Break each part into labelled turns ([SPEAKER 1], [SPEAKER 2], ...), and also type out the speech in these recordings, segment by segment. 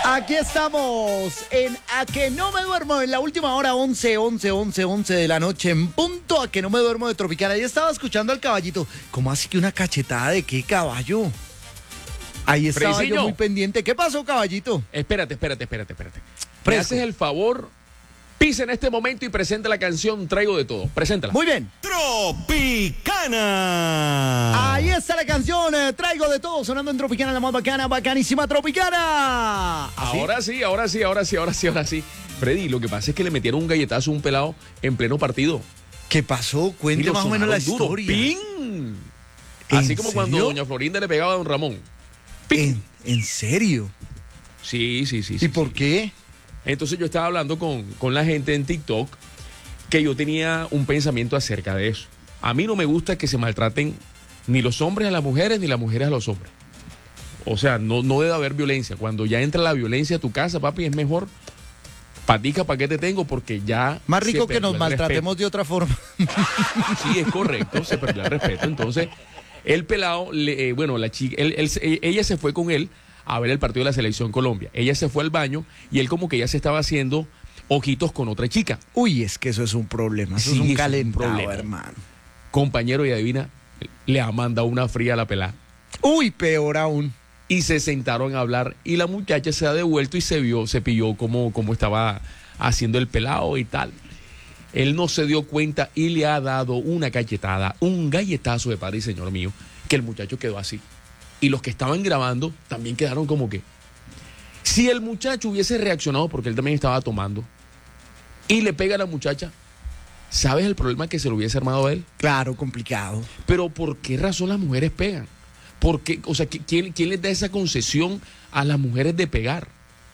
[SPEAKER 1] Aquí estamos en A que no me duermo en la última hora, 11 de la noche en punto. A que no me duermo de Tropicana. Ahí estaba escuchando al caballito. ¿Cómo así que una cachetada de qué caballo? Ahí estaba
[SPEAKER 2] Fresiño.
[SPEAKER 1] yo muy pendiente. ¿Qué pasó, caballito?
[SPEAKER 2] Espérate. ¿Me haces el favor? Pisa en este momento y presenta la canción Traigo de Todo. Preséntala.
[SPEAKER 1] Muy bien.
[SPEAKER 3] Tropicana.
[SPEAKER 1] Ahí está la canción. Traigo de todo sonando en Tropicana, la más bacana, bacanísima Tropicana. ¿Así?
[SPEAKER 2] Ahora sí. Freddy, lo que pasa es que le metieron un galletazo a un pelado en pleno partido.
[SPEAKER 1] ¿Qué pasó?
[SPEAKER 2] Y
[SPEAKER 1] Cuente
[SPEAKER 2] lo
[SPEAKER 1] más o menos la
[SPEAKER 2] sonaron duro.
[SPEAKER 1] historia.
[SPEAKER 2] ¡Ping! Así como cuando
[SPEAKER 1] serio?
[SPEAKER 2] doña Florinda le pegaba a don Ramón. ¡Ping!
[SPEAKER 1] ¿En serio?
[SPEAKER 2] Sí.
[SPEAKER 1] ¿Y por qué?
[SPEAKER 2] Entonces yo estaba hablando con la gente en TikTok que yo tenía un pensamiento acerca de eso. A mí no me gusta que se maltraten ni los hombres a las mujeres ni las mujeres a los hombres. O sea, no debe haber violencia. Cuando ya entra la violencia a tu casa, papi, es mejor patica pa' qué te tengo porque ya...
[SPEAKER 1] Más rico
[SPEAKER 2] se
[SPEAKER 1] que
[SPEAKER 2] perdió
[SPEAKER 1] nos
[SPEAKER 2] el
[SPEAKER 1] maltratemos de otra forma.
[SPEAKER 2] respeto. Sí, es correcto, se perdió el respeto. Entonces, el pelado, la chica, ella se fue con él a ver el partido de la Selección Colombia. Ella se fue al baño y él como que ya se estaba haciendo ojitos con otra chica.
[SPEAKER 1] Uy, es que eso es un problema. Eso
[SPEAKER 2] Sí,
[SPEAKER 1] es un
[SPEAKER 2] eso es un
[SPEAKER 1] calentado,
[SPEAKER 2] problema.
[SPEAKER 1] hermano.
[SPEAKER 2] Compañero, y adivina, le ha mandado una fría a la pelada.
[SPEAKER 1] Uy, peor aún.
[SPEAKER 2] Y se sentaron a hablar y la muchacha se ha devuelto y se pilló cómo estaba haciendo el pelado y tal. Él no se dio cuenta y le ha dado una cachetada, un galletazo de padre y señor mío, que el muchacho quedó así. Y los que estaban grabando también quedaron como que... Si el muchacho hubiese reaccionado, porque él también estaba tomando, y le pega a la muchacha, ¿sabes el problema que se lo hubiese armado a él?
[SPEAKER 1] Claro, complicado.
[SPEAKER 2] Pero ¿por qué razón las mujeres pegan? ¿Por qué? O sea, ¿quién les da esa concesión a las mujeres de pegar?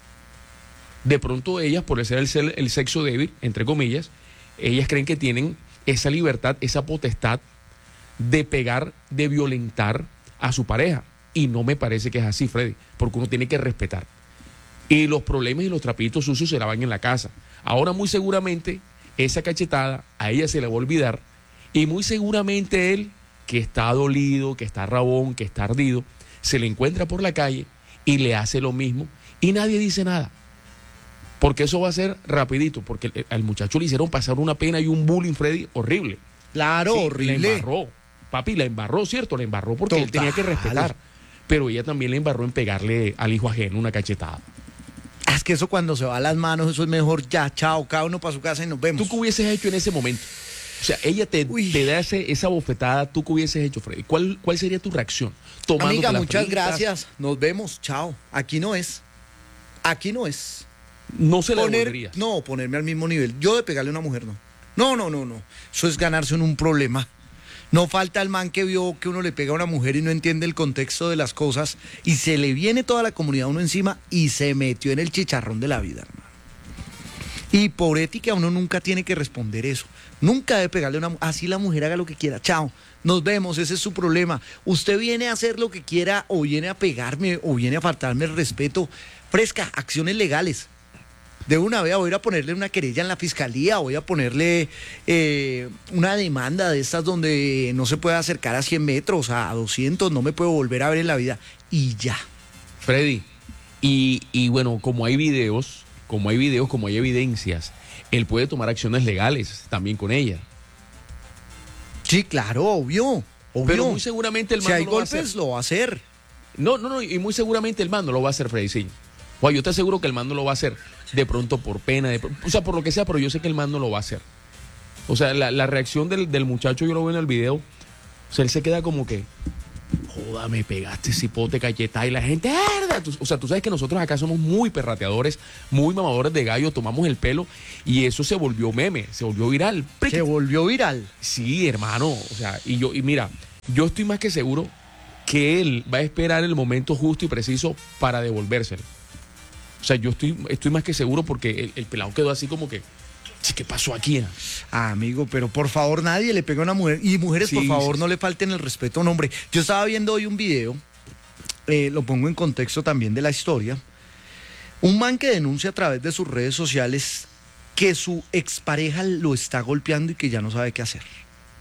[SPEAKER 2] De pronto ellas, por ser el sexo débil, entre comillas, ellas creen que tienen esa libertad, esa potestad de pegar, de violentar a su pareja. Y no me parece que es así, Freddy, porque uno tiene que respetar. Y los problemas y los trapitos sucios se lavan en la casa. Ahora muy seguramente esa cachetada a ella se le va a olvidar y muy seguramente él, que está dolido, que está rabón, que está ardido, se le encuentra por la calle y le hace lo mismo y nadie dice nada. Porque eso va a ser rapidito, porque al muchacho le hicieron pasar una pena y un bullying, Freddy, horrible.
[SPEAKER 1] Claro,
[SPEAKER 2] Sí,
[SPEAKER 1] horrible.
[SPEAKER 2] La embarró. Papi, la embarró, ¿cierto? La embarró porque él tenía que respetar. Pero ella también le embarró en pegarle al hijo ajeno una cachetada.
[SPEAKER 1] Es que eso cuando se va a las manos, eso es mejor ya, chao, cada uno para su casa y nos vemos.
[SPEAKER 2] ¿Tú qué hubieses hecho en ese momento? O sea, ella te da esa bofetada, ¿tú qué hubieses hecho, Freddy? ¿Cuál sería tu reacción?
[SPEAKER 1] Amiga, muchas
[SPEAKER 2] fritas.
[SPEAKER 1] gracias. Nos vemos, chao. Aquí no es. Aquí no es.
[SPEAKER 2] No se la devolverías.
[SPEAKER 1] No, ponerme al mismo nivel. Yo de pegarle a una mujer, no. No. Eso es ganarse en un problema. No falta el man que vio que uno le pega a una mujer y no entiende el contexto de las cosas y se le viene toda la comunidad a uno encima y se metió en el chicharrón de la vida, hermano. Y por ética uno nunca tiene que responder eso. Nunca debe pegarle a una mujer. Así la mujer haga lo que quiera. Chao, nos vemos, ese es su problema. Usted viene a hacer lo que quiera o viene a pegarme o viene a faltarme el respeto. Fresca, acciones legales. De una vez voy a ir a ponerle una querella en la fiscalía, voy a ponerle una demanda de estas donde no se puede acercar a 100 metros, a 200, no me puedo volver a ver en la vida. Y ya.
[SPEAKER 2] Freddy, y bueno, como hay videos, como hay evidencias, él puede tomar acciones legales también con ella.
[SPEAKER 1] Sí, claro, obvio.
[SPEAKER 2] Pero muy seguramente el man
[SPEAKER 1] si hay
[SPEAKER 2] no lo va a hacer.
[SPEAKER 1] golpes, lo va a hacer.
[SPEAKER 2] No, y muy seguramente el man no lo va a hacer, Freddy, sí. Oye, yo te aseguro que el man no lo va a hacer, de pronto por pena, o sea, por lo que sea, pero yo sé que el man no lo va a hacer. O sea, la reacción del muchacho, yo lo veo en el video, o sea, él se queda como que, joda, me pegaste cipote, cachetada, y la gente, ¡arda! O sea, tú sabes que nosotros acá somos muy perrateadores, muy mamadores de gallo, tomamos el pelo, y eso se volvió meme, se volvió viral.
[SPEAKER 1] Se volvió viral.
[SPEAKER 2] Sí, hermano, o sea, y mira, yo estoy más que seguro que él va a esperar el momento justo y preciso para devolvérselo. O sea, yo estoy más que seguro porque el pelado quedó así como que, ¿qué pasó aquí?
[SPEAKER 1] Amigo, pero por favor nadie le pega a una mujer. Y mujeres,
[SPEAKER 2] Sí,
[SPEAKER 1] por favor,
[SPEAKER 2] sí.
[SPEAKER 1] no le falten el respeto a un hombre. Yo estaba viendo hoy un video, lo pongo en contexto también de la historia. Un man que denuncia a través de sus redes sociales que su expareja lo está golpeando y que ya no sabe qué hacer.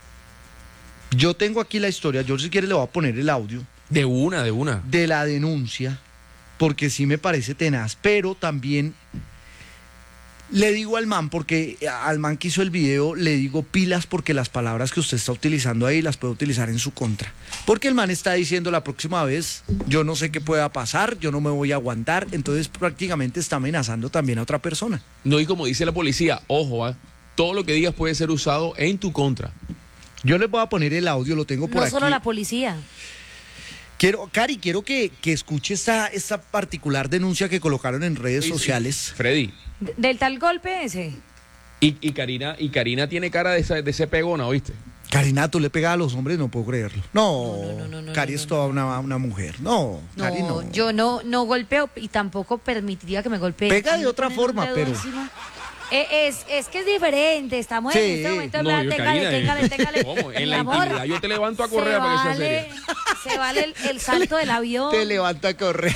[SPEAKER 1] Yo tengo aquí la historia, yo si quiere le voy a poner el audio
[SPEAKER 2] De una.
[SPEAKER 1] de la denuncia. porque sí me parece tenaz, pero también le digo al man, porque al man que hizo el video, le digo pilas porque las palabras que usted está utilizando ahí las puede utilizar en su contra. Porque el man está diciendo la próxima vez, yo no sé qué pueda pasar, yo no me voy a aguantar, entonces prácticamente está amenazando también a otra persona.
[SPEAKER 2] No, y como dice la policía, ojo, todo lo que digas puede ser usado en tu contra.
[SPEAKER 1] Yo les voy a poner el audio, lo tengo por
[SPEAKER 3] No
[SPEAKER 1] aquí.
[SPEAKER 3] solo la policía.
[SPEAKER 1] Cari, quiero que escuche esta particular denuncia que colocaron en redes sociales.
[SPEAKER 2] Freddy.
[SPEAKER 3] Del tal golpe ese.
[SPEAKER 2] Y Karina tiene cara de ese pegona, ¿oíste?
[SPEAKER 1] Karina, tú le pegas a los hombres, no puedo creerlo. No,
[SPEAKER 3] No,
[SPEAKER 1] Cari es toda una mujer. No, Cari no.
[SPEAKER 3] Yo no golpeo y tampoco permitiría que me golpeen.
[SPEAKER 1] Pega de otra
[SPEAKER 3] Poner un
[SPEAKER 1] forma,
[SPEAKER 3] dedo
[SPEAKER 1] pero...
[SPEAKER 3] encima. Es que es diferente, estamos
[SPEAKER 1] Sí.
[SPEAKER 3] en este momento, en
[SPEAKER 2] No,
[SPEAKER 3] plan,
[SPEAKER 2] yo,
[SPEAKER 3] téngale.
[SPEAKER 2] Karina, ¿cómo? En
[SPEAKER 3] Mi
[SPEAKER 2] la
[SPEAKER 3] amor,
[SPEAKER 2] intimidad yo te levanto a correr para que sea serio.
[SPEAKER 3] se vale el salto del avión,
[SPEAKER 1] Te levanta a correr.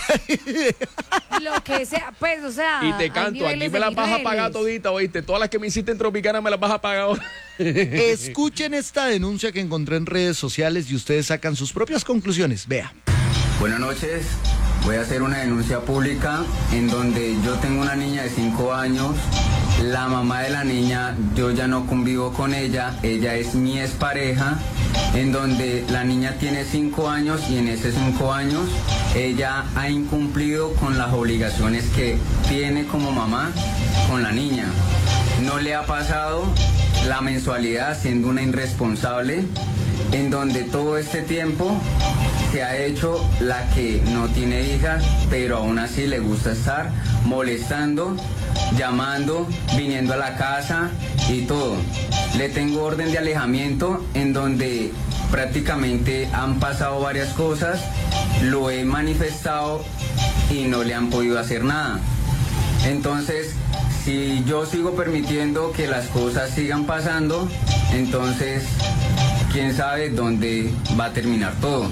[SPEAKER 3] lo que sea, pues, o sea.
[SPEAKER 2] Y te
[SPEAKER 3] hay
[SPEAKER 2] canto,
[SPEAKER 3] niveles
[SPEAKER 2] aquí me
[SPEAKER 3] de
[SPEAKER 2] las vas a pagar
[SPEAKER 3] niveles.
[SPEAKER 2] todita, ¿oíste? Todas las que me hiciste en Tropicana me las vas a pagar ahora.
[SPEAKER 1] Escuchen esta denuncia que encontré en redes sociales y ustedes sacan sus propias conclusiones. Vea.
[SPEAKER 4] Buenas noches, voy a hacer una denuncia pública en donde yo tengo una niña de 5 años, la mamá de la niña, yo ya no convivo con ella es mi expareja, en donde la niña tiene 5 años y en esos 5 años ella ha incumplido con las obligaciones que tiene como mamá con la niña. No le ha pasado la mensualidad siendo una irresponsable, en donde todo este tiempo se ha hecho la que no tiene hijas, pero aún así le gusta estar molestando, llamando, viniendo a la casa y todo. Le tengo orden de alejamiento en donde prácticamente han pasado varias cosas, lo he manifestado y no le han podido hacer nada. Entonces, si yo sigo permitiendo que las cosas sigan pasando, entonces quién sabe dónde va a terminar todo.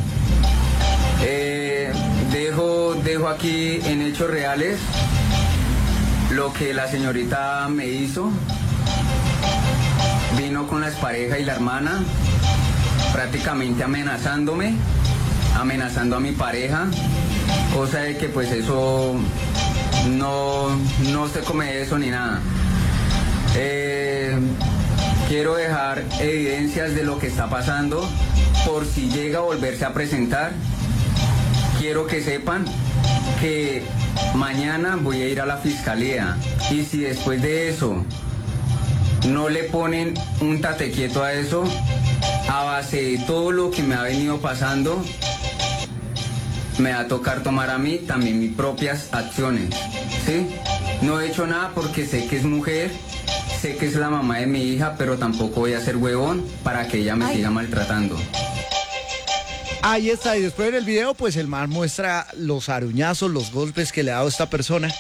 [SPEAKER 4] Dejo aquí en hechos reales lo que la señorita me hizo. Vino con la expareja y la hermana, prácticamente amenazándome, amenazando a mi pareja, cosa de que pues eso no se come eso ni nada. Quiero dejar evidencias de lo que está pasando por si llega a volverse a presentar. Quiero que sepan que mañana voy a ir a la fiscalía y si después de eso no le ponen un tate quieto a eso, a base de todo lo que me ha venido pasando, me va a tocar tomar a mí también mis propias acciones, ¿sí? No he hecho nada porque sé que es mujer, sé que es la mamá de mi hija, pero tampoco voy a ser huevón para que ella me siga maltratando.
[SPEAKER 1] Ahí está, y después en el video, pues el man muestra los aruñazos, los golpes que le ha dado esta persona.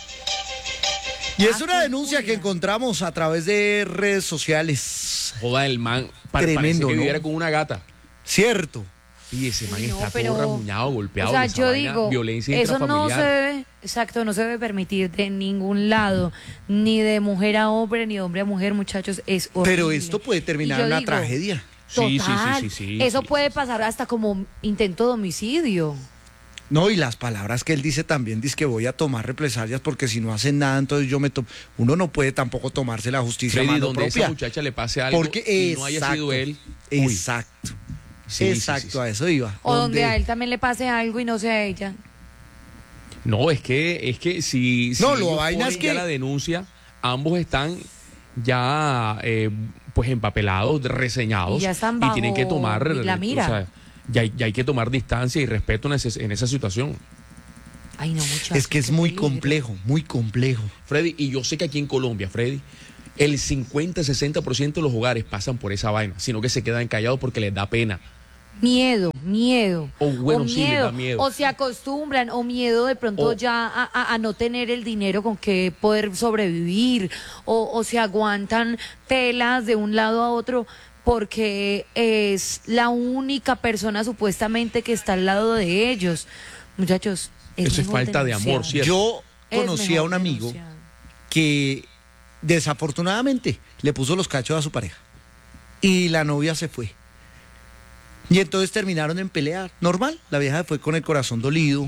[SPEAKER 1] Y es una denuncia que encontramos a través de redes sociales.
[SPEAKER 2] Joda, el man
[SPEAKER 1] Tremendo,
[SPEAKER 2] parece que
[SPEAKER 1] ¿no?
[SPEAKER 2] viviera con una gata.
[SPEAKER 1] Cierto.
[SPEAKER 2] Y ese man
[SPEAKER 3] Ay, no,
[SPEAKER 2] está
[SPEAKER 3] pero,
[SPEAKER 2] todo ramuñado, golpeado.
[SPEAKER 3] O sea,
[SPEAKER 2] esa
[SPEAKER 3] yo
[SPEAKER 2] vaina,
[SPEAKER 3] digo,
[SPEAKER 2] violencia
[SPEAKER 3] eso no se
[SPEAKER 2] intrafamiliar.
[SPEAKER 3] debe, exacto, no se debe permitir de ningún lado, ni de mujer a hombre, ni de hombre a mujer, muchachos, es horrible.
[SPEAKER 1] Pero esto puede terminar
[SPEAKER 3] Y
[SPEAKER 1] en
[SPEAKER 3] yo
[SPEAKER 1] una
[SPEAKER 3] digo,
[SPEAKER 1] tragedia.
[SPEAKER 3] Total,
[SPEAKER 2] Sí,
[SPEAKER 3] eso
[SPEAKER 2] sí,
[SPEAKER 3] puede pasar hasta como intento de homicidio.
[SPEAKER 1] No, y las palabras que él dice también, dice que voy a tomar represalias porque si no hacen nada, entonces yo me tomo. Uno no puede tampoco tomarse la justicia a
[SPEAKER 2] Freddy,
[SPEAKER 1] mano
[SPEAKER 2] donde
[SPEAKER 1] propia.
[SPEAKER 2] esa muchacha le pase algo
[SPEAKER 1] Porque
[SPEAKER 2] y no haya sido él. Uy.
[SPEAKER 1] Exacto.
[SPEAKER 2] Sí,
[SPEAKER 1] Exacto,
[SPEAKER 2] sí, sí.
[SPEAKER 1] a eso iba.
[SPEAKER 3] O donde a él también le pase algo y no sea a ella.
[SPEAKER 2] No, es que si
[SPEAKER 1] No, lo
[SPEAKER 2] ellos
[SPEAKER 1] vaina es
[SPEAKER 2] ponen ya
[SPEAKER 1] que-
[SPEAKER 2] la denuncia, ambos están ya pues empapelados, reseñados
[SPEAKER 3] Y ya están
[SPEAKER 2] y tienen que
[SPEAKER 3] bajo
[SPEAKER 2] tomar
[SPEAKER 3] la mira.
[SPEAKER 2] o sea, ya hay que tomar distancia y respeto en esa situación.
[SPEAKER 3] Ay, no, muchachos.
[SPEAKER 1] Es que es
[SPEAKER 3] qué
[SPEAKER 1] muy
[SPEAKER 3] peligro.
[SPEAKER 1] complejo, muy complejo.
[SPEAKER 2] Freddy, y yo sé que aquí en Colombia, Freddy, el 50-60% de los hogares pasan por esa vaina, sino que se quedan callados porque les da pena.
[SPEAKER 3] Miedo.
[SPEAKER 2] O bueno, sí, les da miedo.
[SPEAKER 3] O se acostumbran, o miedo de pronto
[SPEAKER 2] O-
[SPEAKER 3] ya a no tener el dinero con que poder sobrevivir, o se aguantan telas de un lado a otro porque es la única persona supuestamente que está al lado de ellos. Muchachos,
[SPEAKER 2] Eso es
[SPEAKER 3] mejor
[SPEAKER 2] falta de amor,
[SPEAKER 3] denunciar.
[SPEAKER 2] ¿cierto?
[SPEAKER 1] Yo
[SPEAKER 3] Es
[SPEAKER 1] conocí a
[SPEAKER 3] mejor
[SPEAKER 1] un amigo
[SPEAKER 3] denunciar.
[SPEAKER 1] que desafortunadamente le puso los cachos a su pareja y la novia se fue. Y entonces terminaron en pelea. Normal, la vieja fue con el corazón dolido,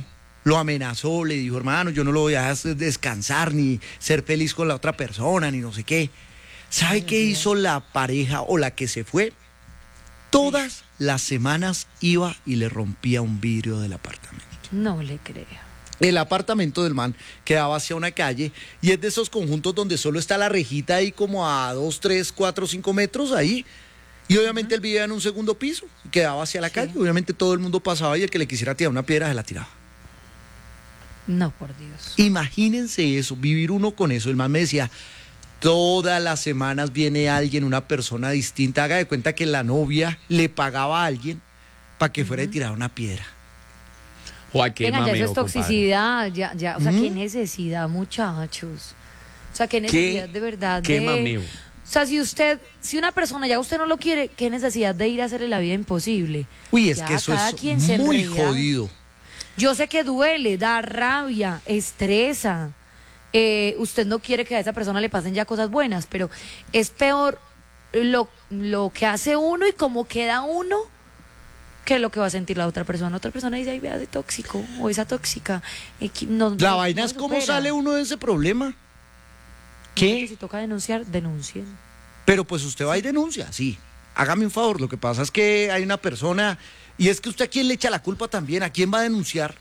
[SPEAKER 1] lo amenazó, le dijo, hermano, yo no lo voy a dejar descansar, ni ser feliz con la otra persona, ni no sé qué. ¿Sabe qué hizo la pareja o la que se fue? Todas las semanas iba y le rompía un vidrio del apartamento.
[SPEAKER 3] No le creo.
[SPEAKER 1] El apartamento del man quedaba hacia una calle y es de esos conjuntos donde solo está la rejita ahí como a 2, 3, 4, 5 metros ahí. Y obviamente él vivía en un segundo piso, quedaba hacia la calle. Obviamente todo el mundo pasaba y el que le quisiera tirar una piedra se la tiraba.
[SPEAKER 3] No, por Dios.
[SPEAKER 1] Imagínense eso, vivir uno con eso. El man me decía, todas las semanas viene alguien, una persona distinta. Haga de cuenta que la novia le pagaba a alguien para que fuera a tirar una piedra.
[SPEAKER 2] Joder, qué
[SPEAKER 3] Venga, ya eso
[SPEAKER 2] mameo,
[SPEAKER 3] es toxicidad, ya, o sea, qué necesidad, muchachos. O sea, qué necesidad de verdad.
[SPEAKER 2] Qué mameo.
[SPEAKER 3] O sea, si una persona ya usted no lo quiere, qué necesidad de ir a hacerle la vida imposible.
[SPEAKER 1] Uy, es
[SPEAKER 3] Ya,
[SPEAKER 1] que eso
[SPEAKER 3] cada
[SPEAKER 1] es
[SPEAKER 3] quien se
[SPEAKER 1] muy
[SPEAKER 3] enreda.
[SPEAKER 1] jodido.
[SPEAKER 3] Yo sé que duele, da rabia, estresa. Usted no quiere que a esa persona le pasen ya cosas buenas, pero es peor lo que hace uno y cómo queda uno que lo que va a sentir la otra persona. La otra persona dice, ay, vea, ese tóxico o esa tóxica.
[SPEAKER 1] La vaina es cómo sale uno de ese problema. ¿Qué?
[SPEAKER 3] Si toca denunciar, denuncien.
[SPEAKER 1] Pero pues usted va y denuncia, sí. Hágame un favor, lo que pasa es que hay una persona, y es que usted a quién le echa la culpa también, ¿a quién va a denunciar?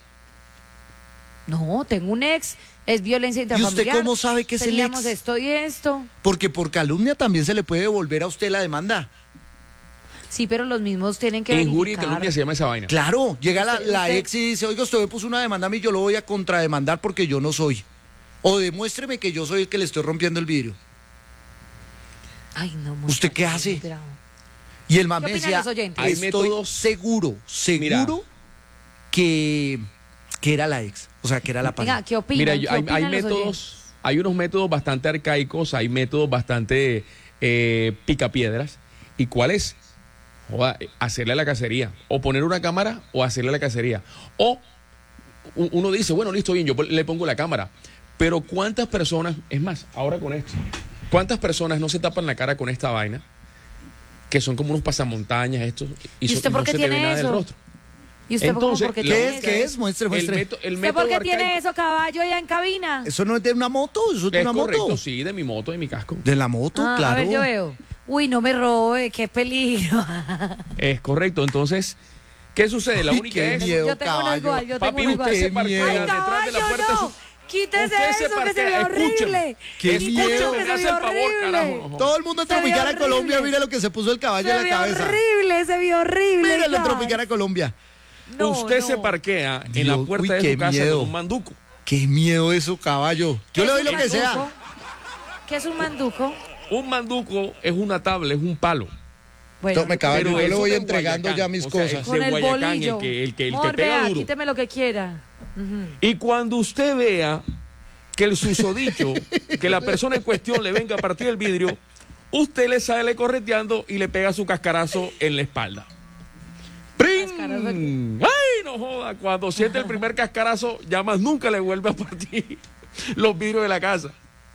[SPEAKER 3] No, tengo un ex, es violencia intrafamiliar.
[SPEAKER 1] ¿Y usted cómo sabe que es el
[SPEAKER 3] Teníamos
[SPEAKER 1] ex?
[SPEAKER 3] esto y esto.
[SPEAKER 1] Porque por calumnia también se le puede devolver a usted la demanda.
[SPEAKER 3] Sí, pero los mismos tienen que
[SPEAKER 2] Injuria y
[SPEAKER 3] verificar.
[SPEAKER 2] calumnia se llama esa vaina.
[SPEAKER 1] Claro, llega la
[SPEAKER 3] Usted-
[SPEAKER 1] ex y dice, oiga, usted me puso una demanda a mí, yo lo voy a contrademandar porque yo no soy. O demuéstreme que yo soy el que le estoy rompiendo el vidrio.
[SPEAKER 3] Ay, no,
[SPEAKER 1] ¿Usted qué
[SPEAKER 3] muchacho,
[SPEAKER 1] hace?
[SPEAKER 3] muy bravo.
[SPEAKER 1] Y el man
[SPEAKER 3] ¿Qué
[SPEAKER 1] me
[SPEAKER 3] opinan
[SPEAKER 1] decía,
[SPEAKER 3] los oyentes?
[SPEAKER 2] Hay
[SPEAKER 1] estoy
[SPEAKER 2] métodos-
[SPEAKER 1] seguro
[SPEAKER 2] Mira.
[SPEAKER 1] que era la ex, o sea, que era la pareja.
[SPEAKER 3] Venga, ¿qué opinan?
[SPEAKER 2] Mira,
[SPEAKER 3] ¿Qué
[SPEAKER 2] hay
[SPEAKER 3] opinan los oyentes?
[SPEAKER 2] métodos, hay unos métodos bastante arcaicos, hay métodos bastante picapiedras. ¿Y cuál es? Joda, hacerle la cacería. O poner una cámara o hacerle la cacería. O uno dice, bueno, listo, bien, yo le pongo la cámara. Pero ¿cuántas personas, es más, ahora con esto, cuántas personas no se tapan la cara con esta vaina? Que son como unos pasamontañas estos.
[SPEAKER 3] ¿Y usted por
[SPEAKER 2] no
[SPEAKER 3] qué
[SPEAKER 2] se te ve
[SPEAKER 3] tiene
[SPEAKER 2] nada del
[SPEAKER 3] eso?
[SPEAKER 2] rostro.
[SPEAKER 3] ¿Y usted
[SPEAKER 2] Entonces,
[SPEAKER 3] por qué
[SPEAKER 2] la
[SPEAKER 3] tiene
[SPEAKER 2] única
[SPEAKER 3] eso?
[SPEAKER 1] ¿Qué es? Muestre, muestre.
[SPEAKER 2] El
[SPEAKER 3] ¿Usted
[SPEAKER 2] método
[SPEAKER 3] por qué tiene
[SPEAKER 2] arcaico
[SPEAKER 3] eso, caballo, allá en cabina?
[SPEAKER 1] ¿Eso no es de una moto? ¿Eso es de
[SPEAKER 2] es
[SPEAKER 1] una
[SPEAKER 2] correcto,
[SPEAKER 1] moto?
[SPEAKER 2] sí, de mi moto, de mi casco.
[SPEAKER 1] De la moto,
[SPEAKER 3] Ah,
[SPEAKER 1] claro.
[SPEAKER 3] A ver, yo veo. Uy, no me robe, qué peligro.
[SPEAKER 2] Es correcto. Entonces, ¿qué sucede? La
[SPEAKER 1] Uy,
[SPEAKER 2] única
[SPEAKER 1] qué
[SPEAKER 2] es...
[SPEAKER 1] miedo,
[SPEAKER 3] yo tengo una
[SPEAKER 1] caballo.
[SPEAKER 3] igual, yo tengo
[SPEAKER 2] Papi,
[SPEAKER 3] una igual.
[SPEAKER 2] usted se
[SPEAKER 1] Qué
[SPEAKER 2] parquea
[SPEAKER 1] miedo.
[SPEAKER 3] ¡Ay,
[SPEAKER 2] detrás de la
[SPEAKER 3] caballo,
[SPEAKER 2] puerta.
[SPEAKER 3] no! Quítese
[SPEAKER 2] Usted se
[SPEAKER 3] eso, que se
[SPEAKER 2] parquea,
[SPEAKER 3] ve horrible.
[SPEAKER 1] Qué
[SPEAKER 3] Quítese
[SPEAKER 1] miedo.
[SPEAKER 3] eso, que
[SPEAKER 2] Me
[SPEAKER 3] se
[SPEAKER 2] hace
[SPEAKER 3] ve
[SPEAKER 2] el favor,
[SPEAKER 3] horrible.
[SPEAKER 2] carajo. No.
[SPEAKER 1] Todo el mundo en
[SPEAKER 3] Se vio
[SPEAKER 1] Tropicana
[SPEAKER 3] horrible.
[SPEAKER 1] Colombia, mira lo que se puso el caballo
[SPEAKER 3] Se
[SPEAKER 1] en la
[SPEAKER 3] vio
[SPEAKER 1] cabeza.
[SPEAKER 3] horrible, se vio horrible.
[SPEAKER 1] Míralo en
[SPEAKER 3] ya.
[SPEAKER 1] Tropicana Colombia.
[SPEAKER 3] No,
[SPEAKER 2] Usted
[SPEAKER 3] no.
[SPEAKER 2] se parquea en la
[SPEAKER 1] Dios,
[SPEAKER 2] puerta
[SPEAKER 1] uy,
[SPEAKER 2] de
[SPEAKER 1] qué
[SPEAKER 2] su casa
[SPEAKER 1] miedo.
[SPEAKER 2] con un manduco.
[SPEAKER 1] Qué miedo eso, caballo. Yo
[SPEAKER 3] ¿Qué
[SPEAKER 1] le doy
[SPEAKER 3] es
[SPEAKER 1] lo
[SPEAKER 3] un
[SPEAKER 1] que sea.
[SPEAKER 3] manduco? ¿Qué es un manduco?
[SPEAKER 2] Un manduco es una tabla, es un palo.
[SPEAKER 3] Bueno,
[SPEAKER 1] Tome, caballo,
[SPEAKER 2] Pero
[SPEAKER 1] yo le
[SPEAKER 2] eso
[SPEAKER 1] voy
[SPEAKER 2] de
[SPEAKER 1] entregando
[SPEAKER 2] Guayacán,
[SPEAKER 1] ya mis
[SPEAKER 2] o sea,
[SPEAKER 1] cosas.
[SPEAKER 2] es
[SPEAKER 3] con
[SPEAKER 2] de
[SPEAKER 3] el
[SPEAKER 2] Guayacán,
[SPEAKER 3] bolillo.
[SPEAKER 2] el que
[SPEAKER 3] Amor,
[SPEAKER 2] pega
[SPEAKER 3] vea,
[SPEAKER 2] duro.
[SPEAKER 3] quíteme lo que quiera. Ujú.
[SPEAKER 2] Y cuando usted vea que el susodicho, que la persona en cuestión le venga a partir el vidrio, usted le sale correteando y le pega su cascarazo en la espalda.
[SPEAKER 3] Cascarazo.
[SPEAKER 2] ¡Prim! ¡Ay, no joda! Cuando siente el primer cascarazo, ya más nunca le vuelve a partir los vidrios de la casa.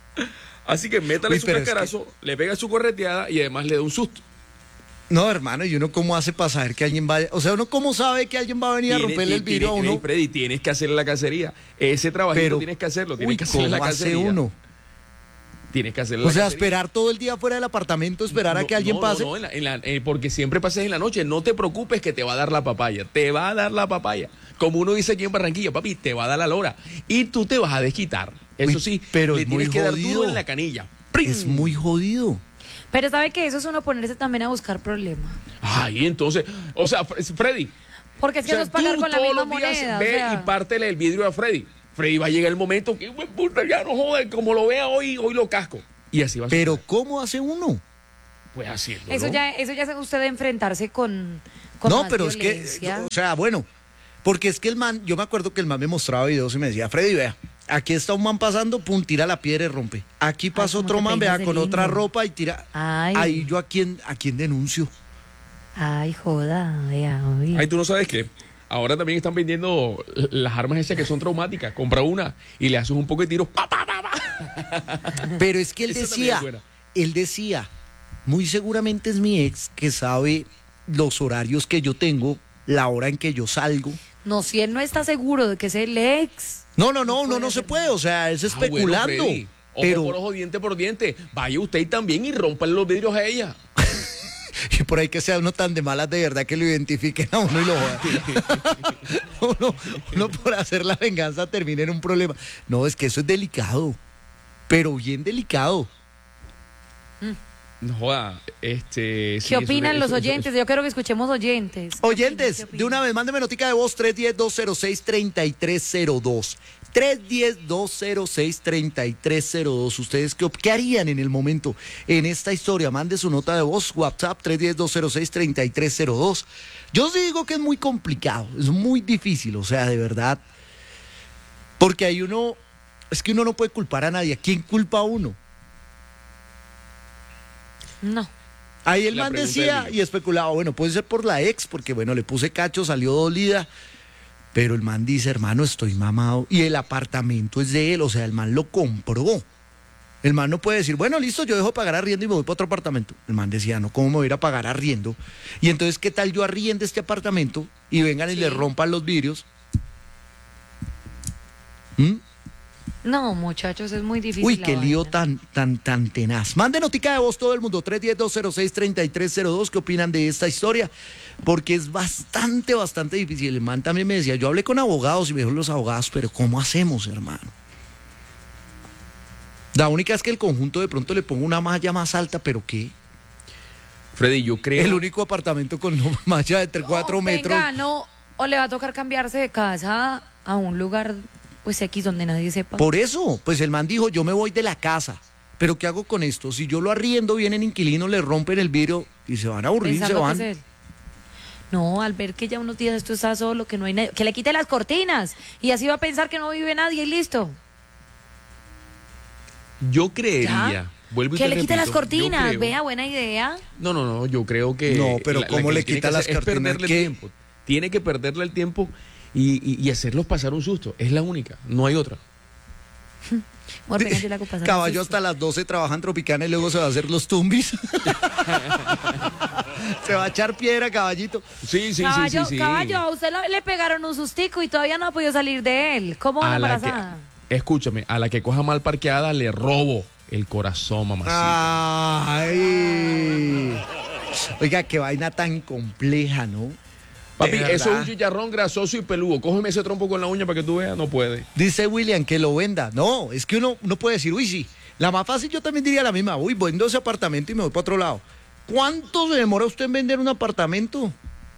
[SPEAKER 2] Así que métale
[SPEAKER 1] Uy,
[SPEAKER 2] su
[SPEAKER 1] pero es
[SPEAKER 2] cascarazo, le pega su correteada y además le da un susto.
[SPEAKER 1] No, hermano, ¿y uno cómo hace para saber que alguien va o sea, uno cómo sabe que alguien va a venir a romperle el vidrio a uno?
[SPEAKER 2] Freddy, tienes que hacerle la cacería. Ese trabajito
[SPEAKER 1] Pero,
[SPEAKER 2] tienes que hacerlo,
[SPEAKER 1] uy,
[SPEAKER 2] tienes que hacerle la
[SPEAKER 1] ¿cómo hace
[SPEAKER 2] cacería.
[SPEAKER 1] uno?
[SPEAKER 2] Tienes que hacerle
[SPEAKER 1] O
[SPEAKER 2] la
[SPEAKER 1] sea,
[SPEAKER 2] cacería.
[SPEAKER 1] esperar todo el día fuera del apartamento, esperar a que alguien pase.
[SPEAKER 2] No, porque siempre pases en la noche. No te preocupes que te va a dar la papaya. Te va a dar la papaya. Como uno dice aquí en Barranquilla, papi, te va a dar la lora. Y tú te vas a desquitar. Eso
[SPEAKER 1] Uy,
[SPEAKER 2] sí,
[SPEAKER 1] pero
[SPEAKER 2] le
[SPEAKER 1] es
[SPEAKER 2] tienes
[SPEAKER 1] muy
[SPEAKER 2] que dar
[SPEAKER 1] jodido.
[SPEAKER 2] duro en la canilla. ¡Prim!
[SPEAKER 1] Es muy jodido.
[SPEAKER 3] Pero sabe que eso es uno ponerse también a buscar problemas.
[SPEAKER 2] Ay, entonces, o sea, Freddy.
[SPEAKER 3] Porque es que
[SPEAKER 2] o sea,
[SPEAKER 3] eso es pagar
[SPEAKER 2] tú
[SPEAKER 3] con la
[SPEAKER 2] todos
[SPEAKER 3] misma
[SPEAKER 2] los días
[SPEAKER 3] moneda. o
[SPEAKER 2] ve
[SPEAKER 3] sea.
[SPEAKER 2] y pártele el vidrio a Freddy. Freddy va a llegar el momento que, "Hue puta, ya no joder, como lo vea hoy lo casco". Y así va a ser.
[SPEAKER 1] Pero ¿cómo hace uno?
[SPEAKER 2] Pues haciendo.
[SPEAKER 3] Eso ya es usted de enfrentarse con
[SPEAKER 1] No,
[SPEAKER 3] más
[SPEAKER 1] pero es que,
[SPEAKER 3] violencia.
[SPEAKER 1] o sea, bueno, porque es que el man, yo me acuerdo que el man me mostraba videos y me decía, Freddy, vea, aquí está un man pasando, pum, tira la piedra y rompe. Aquí pasa
[SPEAKER 3] cómo
[SPEAKER 1] otro
[SPEAKER 3] te
[SPEAKER 1] man,
[SPEAKER 3] peinas
[SPEAKER 1] vea,
[SPEAKER 3] de
[SPEAKER 1] con
[SPEAKER 3] lindo.
[SPEAKER 1] otra ropa y tira.
[SPEAKER 3] Ay.
[SPEAKER 1] Ahí yo a quién denuncio.
[SPEAKER 3] Ay, joda, vea, uy.
[SPEAKER 2] Ay, tú no sabes que ahora también están vendiendo las armas esas que son traumáticas. Compra una y le haces un poco de tiros. ¡Pa, pa, pa, pa!
[SPEAKER 1] Pero es que
[SPEAKER 2] Esa también es buena.
[SPEAKER 1] él decía, muy seguramente es mi ex que sabe los horarios que yo tengo, la hora en que yo salgo.
[SPEAKER 3] No, si él no está seguro de que es el ex.
[SPEAKER 1] No, uno no se puede, o sea, es especulando.
[SPEAKER 2] Bueno, Freddy, ojo
[SPEAKER 1] pero
[SPEAKER 2] por ojo, diente por diente. Vaya usted también y rompan los vidrios a ella.
[SPEAKER 1] y por ahí que sea uno tan de malas de verdad que lo identifiquen a uno y lo jodan. uno por hacer la venganza termina en un problema. No, es que eso es delicado, pero bien delicado.
[SPEAKER 2] No joda,
[SPEAKER 3] ¿Qué opinan los oyentes? Yo quiero que escuchemos oyentes.
[SPEAKER 1] Oyentes, de una vez, mándeme notica de voz 310-206-3302. 310-206-3302. ¿Ustedes qué harían en el momento, en esta historia? Mande su nota de voz, WhatsApp 310-206-3302. Yo sí digo que es muy complicado, es muy difícil, o sea, de verdad. Porque hay es que uno no puede culpar a nadie. ¿A quién culpa a uno?
[SPEAKER 3] No.
[SPEAKER 1] Ahí el
[SPEAKER 2] La
[SPEAKER 1] man
[SPEAKER 2] pregunta
[SPEAKER 1] decía
[SPEAKER 2] del
[SPEAKER 1] y especulaba, bueno, puede ser por la ex, porque bueno, le puse cacho, salió dolida, pero el man dice, hermano, estoy mamado, y el apartamento es de él, o sea, el man lo compró. El man no puede decir, bueno, listo, yo dejo de pagar arriendo y me voy para otro apartamento. El man decía, no, ¿cómo me voy a ir a pagar arriendo? Y entonces, ¿qué tal yo arriende este apartamento y vengan y le rompan los vidrios?
[SPEAKER 3] No, muchachos, es muy difícil.
[SPEAKER 1] Uy,
[SPEAKER 3] la
[SPEAKER 1] qué lío
[SPEAKER 3] vaina.
[SPEAKER 1] tan tenaz. Mande notica de voz todo el mundo, 310-206-3302. ¿Qué opinan de esta historia? Porque es bastante difícil. El man también me decía, yo hablé con abogados y me dijo los abogados, pero ¿cómo hacemos, hermano? La única es que el conjunto de pronto le pongo una malla más alta, ¿pero qué?
[SPEAKER 2] Freddy, yo creo...
[SPEAKER 1] El único apartamento con malla de 4 metros.
[SPEAKER 3] Venga, no, o le va a tocar cambiarse de casa a un lugar, pues X, donde nadie sepa.
[SPEAKER 1] Por eso, pues el man dijo, yo me voy de la casa. ¿Pero qué hago con esto? Si yo lo arriendo, vienen inquilinos, le rompen el vidrio y se van a aburrir y se
[SPEAKER 3] Pensando que
[SPEAKER 1] van.
[SPEAKER 3] es él. No, al ver que ya unos días esto está solo, que no hay nadie, que le quite las cortinas y así va a pensar que no vive nadie y listo.
[SPEAKER 2] Yo creería...
[SPEAKER 3] ¿Ya?
[SPEAKER 2] Vuelvo y
[SPEAKER 3] Que
[SPEAKER 2] te
[SPEAKER 3] le quite las
[SPEAKER 2] repito,
[SPEAKER 3] cortinas,
[SPEAKER 2] yo creo-
[SPEAKER 3] vea, buena idea.
[SPEAKER 2] No, yo creo que...
[SPEAKER 1] No, pero ¿cómo
[SPEAKER 2] que
[SPEAKER 1] le
[SPEAKER 2] tiene
[SPEAKER 1] quita
[SPEAKER 2] que
[SPEAKER 1] las
[SPEAKER 2] hacer es
[SPEAKER 1] cortinas?
[SPEAKER 2] perderle
[SPEAKER 1] ¿Qué?
[SPEAKER 2] el tiempo. Tiene que perderle el tiempo y hacerlos pasar un susto. Es la única, no hay otra.
[SPEAKER 3] Amor, venga, yo le hago pasar un
[SPEAKER 1] Caballo
[SPEAKER 3] susto.
[SPEAKER 1] hasta las 12 trabaja en Tropicana y luego se va a hacer los tumbis. Se va a echar piedra, caballito.
[SPEAKER 2] Sí.
[SPEAKER 3] Caballo, a usted le pegaron un sustico y todavía no ha podido salir de él. ¿Cómo va
[SPEAKER 2] A la
[SPEAKER 3] embarazada?
[SPEAKER 2] Escúchame, a la que coja mal parqueada le robo el corazón, mamacita.
[SPEAKER 1] Ay. Oiga, qué vaina tan compleja, ¿no?
[SPEAKER 2] Papi,
[SPEAKER 1] De
[SPEAKER 2] eso es
[SPEAKER 1] verdad.
[SPEAKER 2] un chicharrón grasoso y peludo. Cógeme ese trompo con la uña para que tú veas, no puede.
[SPEAKER 1] Dice William que lo venda. No, es que uno no puede decir, uy, sí. La más fácil yo también diría la misma. Uy, vendo ese apartamento y me voy para otro lado. ¿Cuánto se demora usted en vender un apartamento?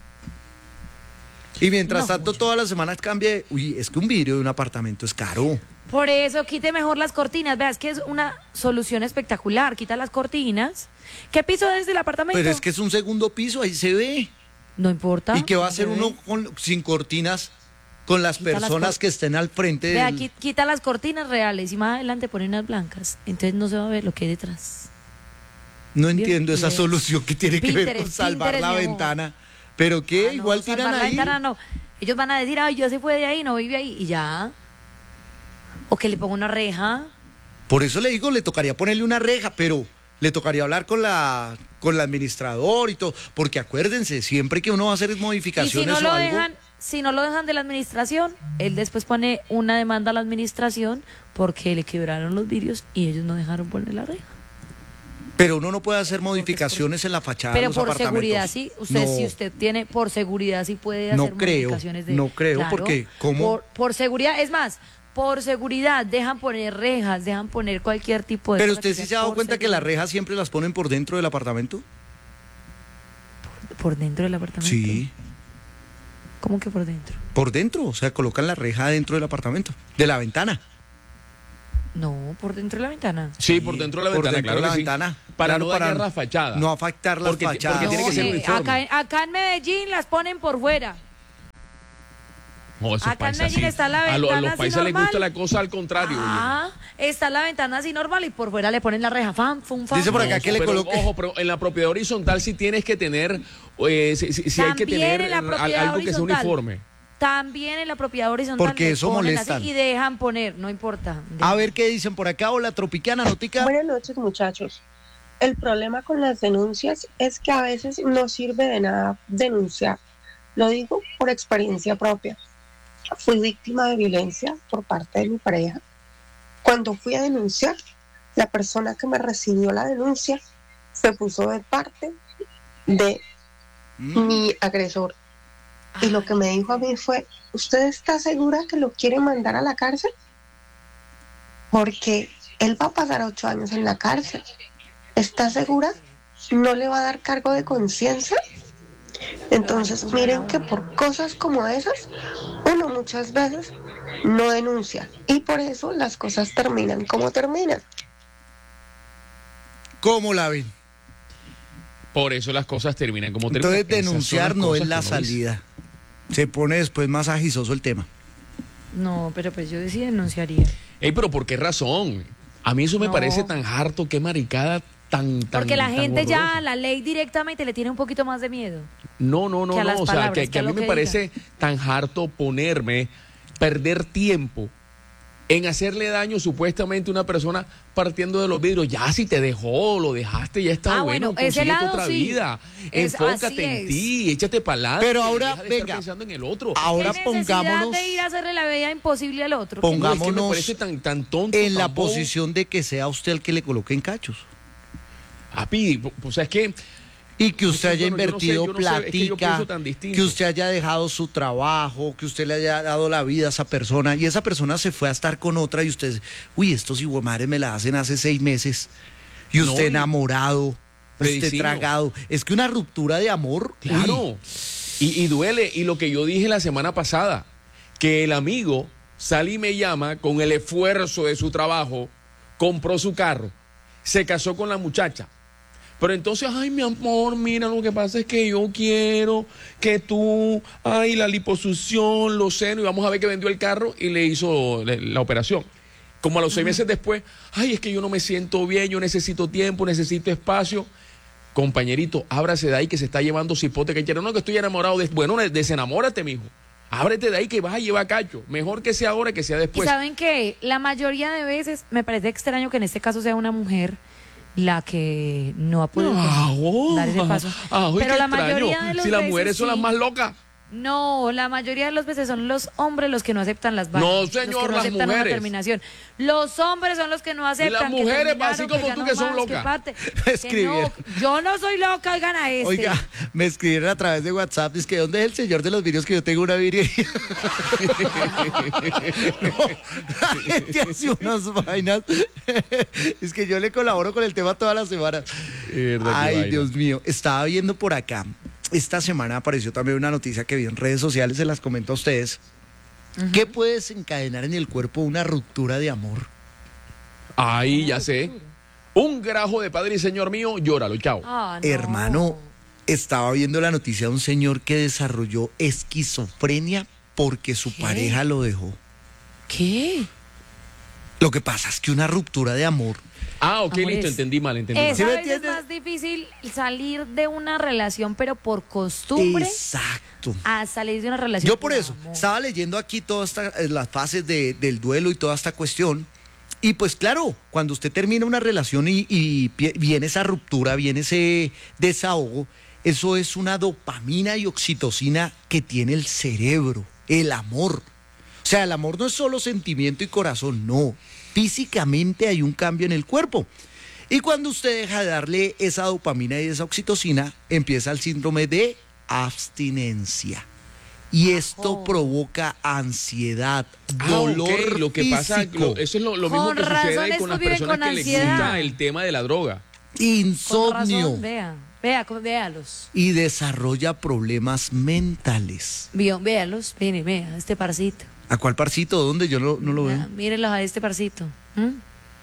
[SPEAKER 1] Y mientras tanto, todas las semanas cambie. Uy, es que un vidrio de un apartamento es caro.
[SPEAKER 3] Por eso quite mejor las cortinas. Veas que es una solución espectacular. Quita las cortinas. ¿Qué piso es del apartamento?
[SPEAKER 1] Pero es que es un segundo piso, ahí se ve.
[SPEAKER 3] No importa.
[SPEAKER 1] ¿Y qué va a
[SPEAKER 3] no se
[SPEAKER 1] hacer
[SPEAKER 3] ve.
[SPEAKER 1] uno sin cortinas con las
[SPEAKER 3] Quita las
[SPEAKER 1] personas que estén al frente
[SPEAKER 3] Vea,
[SPEAKER 1] del...
[SPEAKER 3] quita las cortinas reales y más adelante pone unas blancas. Entonces no se va a ver lo que hay detrás.
[SPEAKER 1] No entiendo esa
[SPEAKER 3] Bien.
[SPEAKER 1] solución que tiene que ver con
[SPEAKER 3] Pinterest,
[SPEAKER 1] salvar
[SPEAKER 3] Pinterest,
[SPEAKER 1] la
[SPEAKER 3] mi amor.
[SPEAKER 1] ventana. ¿Pero qué?
[SPEAKER 3] Ah, no,
[SPEAKER 1] Igual tiran
[SPEAKER 3] salvar la
[SPEAKER 1] ahí.
[SPEAKER 3] ventana, no. Ellos van a decir, ay, yo se fue de ahí, no vive ahí, y ya. O que le ponga una reja.
[SPEAKER 1] Por eso le digo, le tocaría ponerle una reja, pero le tocaría hablar con la administrador y todo, porque acuérdense, siempre que uno va a hacer
[SPEAKER 3] Y si
[SPEAKER 1] modificaciones
[SPEAKER 3] no
[SPEAKER 1] o
[SPEAKER 3] lo
[SPEAKER 1] algo,
[SPEAKER 3] dejan, si no lo dejan de la administración, él después pone una demanda a la administración porque le quebraron los vidrios y ellos no dejaron poner la reja.
[SPEAKER 1] pero uno no puede hacer modificaciones en la fachada de
[SPEAKER 3] Pero
[SPEAKER 1] los
[SPEAKER 3] por
[SPEAKER 1] apartamentos.
[SPEAKER 3] seguridad sí, usted
[SPEAKER 1] No.
[SPEAKER 3] si usted tiene por seguridad sí puede
[SPEAKER 1] No
[SPEAKER 3] hacer
[SPEAKER 1] creo,
[SPEAKER 3] modificaciones de
[SPEAKER 1] no creo,
[SPEAKER 3] Claro,
[SPEAKER 1] porque ¿cómo?
[SPEAKER 3] Por seguridad, es más, por seguridad dejan poner rejas, dejan poner cualquier tipo de
[SPEAKER 1] Pero
[SPEAKER 3] cosa
[SPEAKER 1] usted
[SPEAKER 3] que
[SPEAKER 1] sí
[SPEAKER 3] sea
[SPEAKER 1] se ha dado
[SPEAKER 3] por
[SPEAKER 1] cuenta que las
[SPEAKER 3] seguridad.
[SPEAKER 1] rejas siempre las ponen por dentro del apartamento.
[SPEAKER 3] Por dentro del apartamento.
[SPEAKER 1] Sí,
[SPEAKER 3] ¿Cómo que por dentro?
[SPEAKER 1] por dentro, o sea, colocan la reja dentro del apartamento, de la ventana.
[SPEAKER 3] No, por dentro de la ventana.
[SPEAKER 2] Sí, por dentro de la
[SPEAKER 1] por
[SPEAKER 2] ventana,
[SPEAKER 1] dentro
[SPEAKER 2] claro
[SPEAKER 1] de la
[SPEAKER 2] que sí.
[SPEAKER 1] ventana.
[SPEAKER 2] Para
[SPEAKER 1] Claro,
[SPEAKER 2] no dañar la fachada.
[SPEAKER 1] No afectar las
[SPEAKER 2] Porque-
[SPEAKER 1] fachadas.
[SPEAKER 2] porque tiene que ser uniforme.
[SPEAKER 3] acá en Medellín las ponen por fuera.
[SPEAKER 2] No, esos
[SPEAKER 3] Acá en
[SPEAKER 2] paisas,
[SPEAKER 3] Medellín está la
[SPEAKER 2] a los
[SPEAKER 3] ventana así
[SPEAKER 2] paisas les
[SPEAKER 3] normal.
[SPEAKER 2] gusta la cosa al contrario.
[SPEAKER 3] Ah, está la ventana así normal y por fuera le ponen la reja. Fam, fum, fam.
[SPEAKER 1] Dice por acá
[SPEAKER 2] No,
[SPEAKER 1] que le
[SPEAKER 2] pero,
[SPEAKER 1] coloque.
[SPEAKER 2] Ojo, pero en la propiedad horizontal sí tienes que tener, si hay que
[SPEAKER 3] También
[SPEAKER 2] tener
[SPEAKER 3] en la propiedad
[SPEAKER 2] algo que sea
[SPEAKER 3] horizontal.
[SPEAKER 2] uniforme.
[SPEAKER 3] También en la propiedad horizontal.
[SPEAKER 1] Porque
[SPEAKER 3] le
[SPEAKER 1] eso
[SPEAKER 3] ponen
[SPEAKER 1] molesta.
[SPEAKER 3] así y dejan poner, no importa.
[SPEAKER 1] A ver qué dicen por acá. Hola, Tropicana, Notica.
[SPEAKER 5] Buenas noches, muchachos. El problema con las denuncias es que a veces no sirve de nada denunciar. Lo digo por experiencia propia. fui víctima de violencia por parte de mi pareja. Cuando fui a denunciar, la persona que me recibió la denuncia se puso de parte de mi agresor. Y lo que me dijo a mí fue, ¿usted está segura que lo quiere mandar a la cárcel? Porque él va a pasar 8 años en la cárcel. ¿Está segura? ¿No le va a dar cargo de conciencia? Entonces, miren que por cosas como esas, uno muchas veces no denuncia. Y por eso las cosas terminan como terminan.
[SPEAKER 1] ¿Cómo la ven?
[SPEAKER 2] Por eso las cosas terminan como terminan.
[SPEAKER 1] Entonces
[SPEAKER 2] Esas son
[SPEAKER 1] denunciar
[SPEAKER 2] las
[SPEAKER 1] no es
[SPEAKER 2] cosas
[SPEAKER 1] la
[SPEAKER 2] que uno dice.
[SPEAKER 1] salida. Se pone después más agisoso el tema.
[SPEAKER 3] No, pero pues yo sí denunciaría.
[SPEAKER 2] Ey, pero ¿por qué razón? A mí eso me
[SPEAKER 3] No.
[SPEAKER 2] parece tan harto, qué maricada tan
[SPEAKER 3] Porque la
[SPEAKER 2] tan
[SPEAKER 3] gente ya
[SPEAKER 2] horrorosa.
[SPEAKER 3] a la ley directamente le tiene un poquito más de miedo.
[SPEAKER 2] No,
[SPEAKER 3] que a las
[SPEAKER 2] o sea,
[SPEAKER 3] palabras,
[SPEAKER 2] que
[SPEAKER 3] que
[SPEAKER 2] a
[SPEAKER 3] a
[SPEAKER 2] mí
[SPEAKER 3] lo
[SPEAKER 2] me
[SPEAKER 3] que
[SPEAKER 2] parece tan harto perder tiempo en hacerle daño supuestamente a una persona partiendo de los vidrios. Ya si te dejó, lo dejaste, ya está
[SPEAKER 3] Bueno, ese
[SPEAKER 2] consíguete
[SPEAKER 3] lado
[SPEAKER 2] otra
[SPEAKER 3] sí.
[SPEAKER 2] vida.
[SPEAKER 3] Es-
[SPEAKER 2] Enfócate
[SPEAKER 3] así
[SPEAKER 2] en
[SPEAKER 3] es.
[SPEAKER 2] ti, échate para adelante.
[SPEAKER 1] Pero ahora,
[SPEAKER 2] deja de estar
[SPEAKER 1] venga,
[SPEAKER 2] pensando en el otro.
[SPEAKER 1] ahora
[SPEAKER 3] ¿Qué necesidad
[SPEAKER 1] pongámonos
[SPEAKER 3] de ir a hacerle la vida imposible al otro?
[SPEAKER 1] Ponga-
[SPEAKER 2] No, es que me
[SPEAKER 1] pongámonos
[SPEAKER 2] parece tan tonto.
[SPEAKER 1] en la
[SPEAKER 2] tan bobo.
[SPEAKER 1] posición de que sea usted el que le coloque en cachos.
[SPEAKER 2] Papi, o sea, es que
[SPEAKER 1] Y que usted haya
[SPEAKER 2] Bueno, yo no sé,
[SPEAKER 1] invertido
[SPEAKER 2] yo no sé, es que yo
[SPEAKER 1] platica,
[SPEAKER 2] pienso tan distinto.
[SPEAKER 1] que usted haya dejado su trabajo, que usted le haya dado la vida a esa persona y esa persona se fue a estar con otra y usted, uy, estos madres me la hacen hace 6 meses y usted
[SPEAKER 2] No, y-
[SPEAKER 1] enamorado, usted
[SPEAKER 2] Medicino.
[SPEAKER 1] tragado. Es que una ruptura de amor,
[SPEAKER 2] claro,
[SPEAKER 1] uy,
[SPEAKER 2] y duele. Y lo que yo dije la semana pasada, que el amigo sale y me llama con el esfuerzo de su trabajo, compró su carro, se casó con la muchacha. Pero entonces, ay, mi amor, mira, lo que pasa es que yo quiero que tú, ay, la liposucción, los senos, y vamos a ver que vendió el carro y le hizo la operación. Como a los 6 meses después, ay, es que yo no me siento bien, yo necesito tiempo, necesito espacio. Compañerito, ábrase de ahí que se está llevando cipote que quiere. No, que estoy enamorado de... Bueno, desenamórate, mijo. Ábrete de ahí que vas a llevar cacho. Mejor que sea ahora que sea
[SPEAKER 3] Y
[SPEAKER 2] después.
[SPEAKER 3] saben que la mayoría de veces me parece extraño que en este caso sea una mujer la que no ha podido dar ese paso. Pero la mayoría de los
[SPEAKER 2] si las
[SPEAKER 3] veces
[SPEAKER 2] mujeres son las
[SPEAKER 3] sí.
[SPEAKER 2] más locas.
[SPEAKER 3] No, la mayoría de las veces son los hombres los que no aceptan las vainas.
[SPEAKER 2] No,
[SPEAKER 3] los que
[SPEAKER 2] señor,
[SPEAKER 3] no
[SPEAKER 2] las
[SPEAKER 3] aceptan una
[SPEAKER 2] mujeres.
[SPEAKER 3] terminación. Los hombres son los que no aceptan.
[SPEAKER 2] las mujeres,
[SPEAKER 3] terminaron,
[SPEAKER 2] así como
[SPEAKER 3] ya
[SPEAKER 2] tú,
[SPEAKER 3] no
[SPEAKER 2] que son
[SPEAKER 3] más,
[SPEAKER 2] locas.
[SPEAKER 3] pate,
[SPEAKER 1] Escribieron.
[SPEAKER 3] no, yo no soy loca, oigan a este.
[SPEAKER 1] Oiga, me escribieron a través de WhatsApp, dice que ¿dónde es el señor de los vídeos que yo tengo una virgería? No, la gente hace unas vainas. Es que yo le colaboro con el tema todas las semanas. Ay, Dios mío, estaba viendo por acá. Esta semana apareció también una noticia que vi en redes sociales, se las comento a ustedes. ¿Qué puede desencadenar en el cuerpo una ruptura de amor?
[SPEAKER 2] Ahí ya sé. Un grajo de padre y señor mío, llóralo, chao.
[SPEAKER 3] Ah, no.
[SPEAKER 1] Hermano, estaba viendo la noticia de un señor que desarrolló esquizofrenia porque su
[SPEAKER 3] ¿Qué?
[SPEAKER 1] pareja lo dejó.
[SPEAKER 3] ¿Qué?
[SPEAKER 1] Lo que pasa es que una ruptura de amor,
[SPEAKER 2] Ok,
[SPEAKER 3] Amores,
[SPEAKER 2] listo, entendí mal, entendí mal.
[SPEAKER 1] ¿Sí
[SPEAKER 3] Esa
[SPEAKER 1] me
[SPEAKER 3] vez es
[SPEAKER 1] entiendes?
[SPEAKER 3] más difícil salir de una relación, pero por costumbre,
[SPEAKER 1] exacto.
[SPEAKER 3] a salir de una relación.
[SPEAKER 1] Yo por eso
[SPEAKER 3] amor.
[SPEAKER 1] estaba leyendo aquí todas las fases del duelo y toda esta cuestión. Y pues claro, cuando usted termina una relación y viene esa ruptura, viene ese desahogo, eso es una dopamina y oxitocina que tiene el cerebro, el amor. O sea, el amor no es solo sentimiento y corazón, no. Físicamente hay un cambio en el cuerpo. Y cuando usted deja de darle esa dopamina y esa oxitocina, empieza el síndrome de abstinencia. Y esto
[SPEAKER 3] Ajo.
[SPEAKER 1] provoca ansiedad, dolor
[SPEAKER 2] Ok, lo que pasa,
[SPEAKER 1] físico,
[SPEAKER 2] eso es lo mismo
[SPEAKER 3] Con
[SPEAKER 2] que
[SPEAKER 3] razón,
[SPEAKER 2] sucede
[SPEAKER 3] estos
[SPEAKER 2] con las
[SPEAKER 3] viven
[SPEAKER 2] personas
[SPEAKER 3] con
[SPEAKER 2] que les
[SPEAKER 3] ansiedad.
[SPEAKER 2] gusta el tema de la droga.
[SPEAKER 3] Con
[SPEAKER 1] insomnio
[SPEAKER 3] razón, véalos.
[SPEAKER 1] y desarrolla problemas mentales.
[SPEAKER 3] Véalos, vea, este parcito.
[SPEAKER 1] ¿A cuál parcito? ¿Dónde? Yo no lo veo.
[SPEAKER 3] Mírenlos a este parcito. ¿Mm?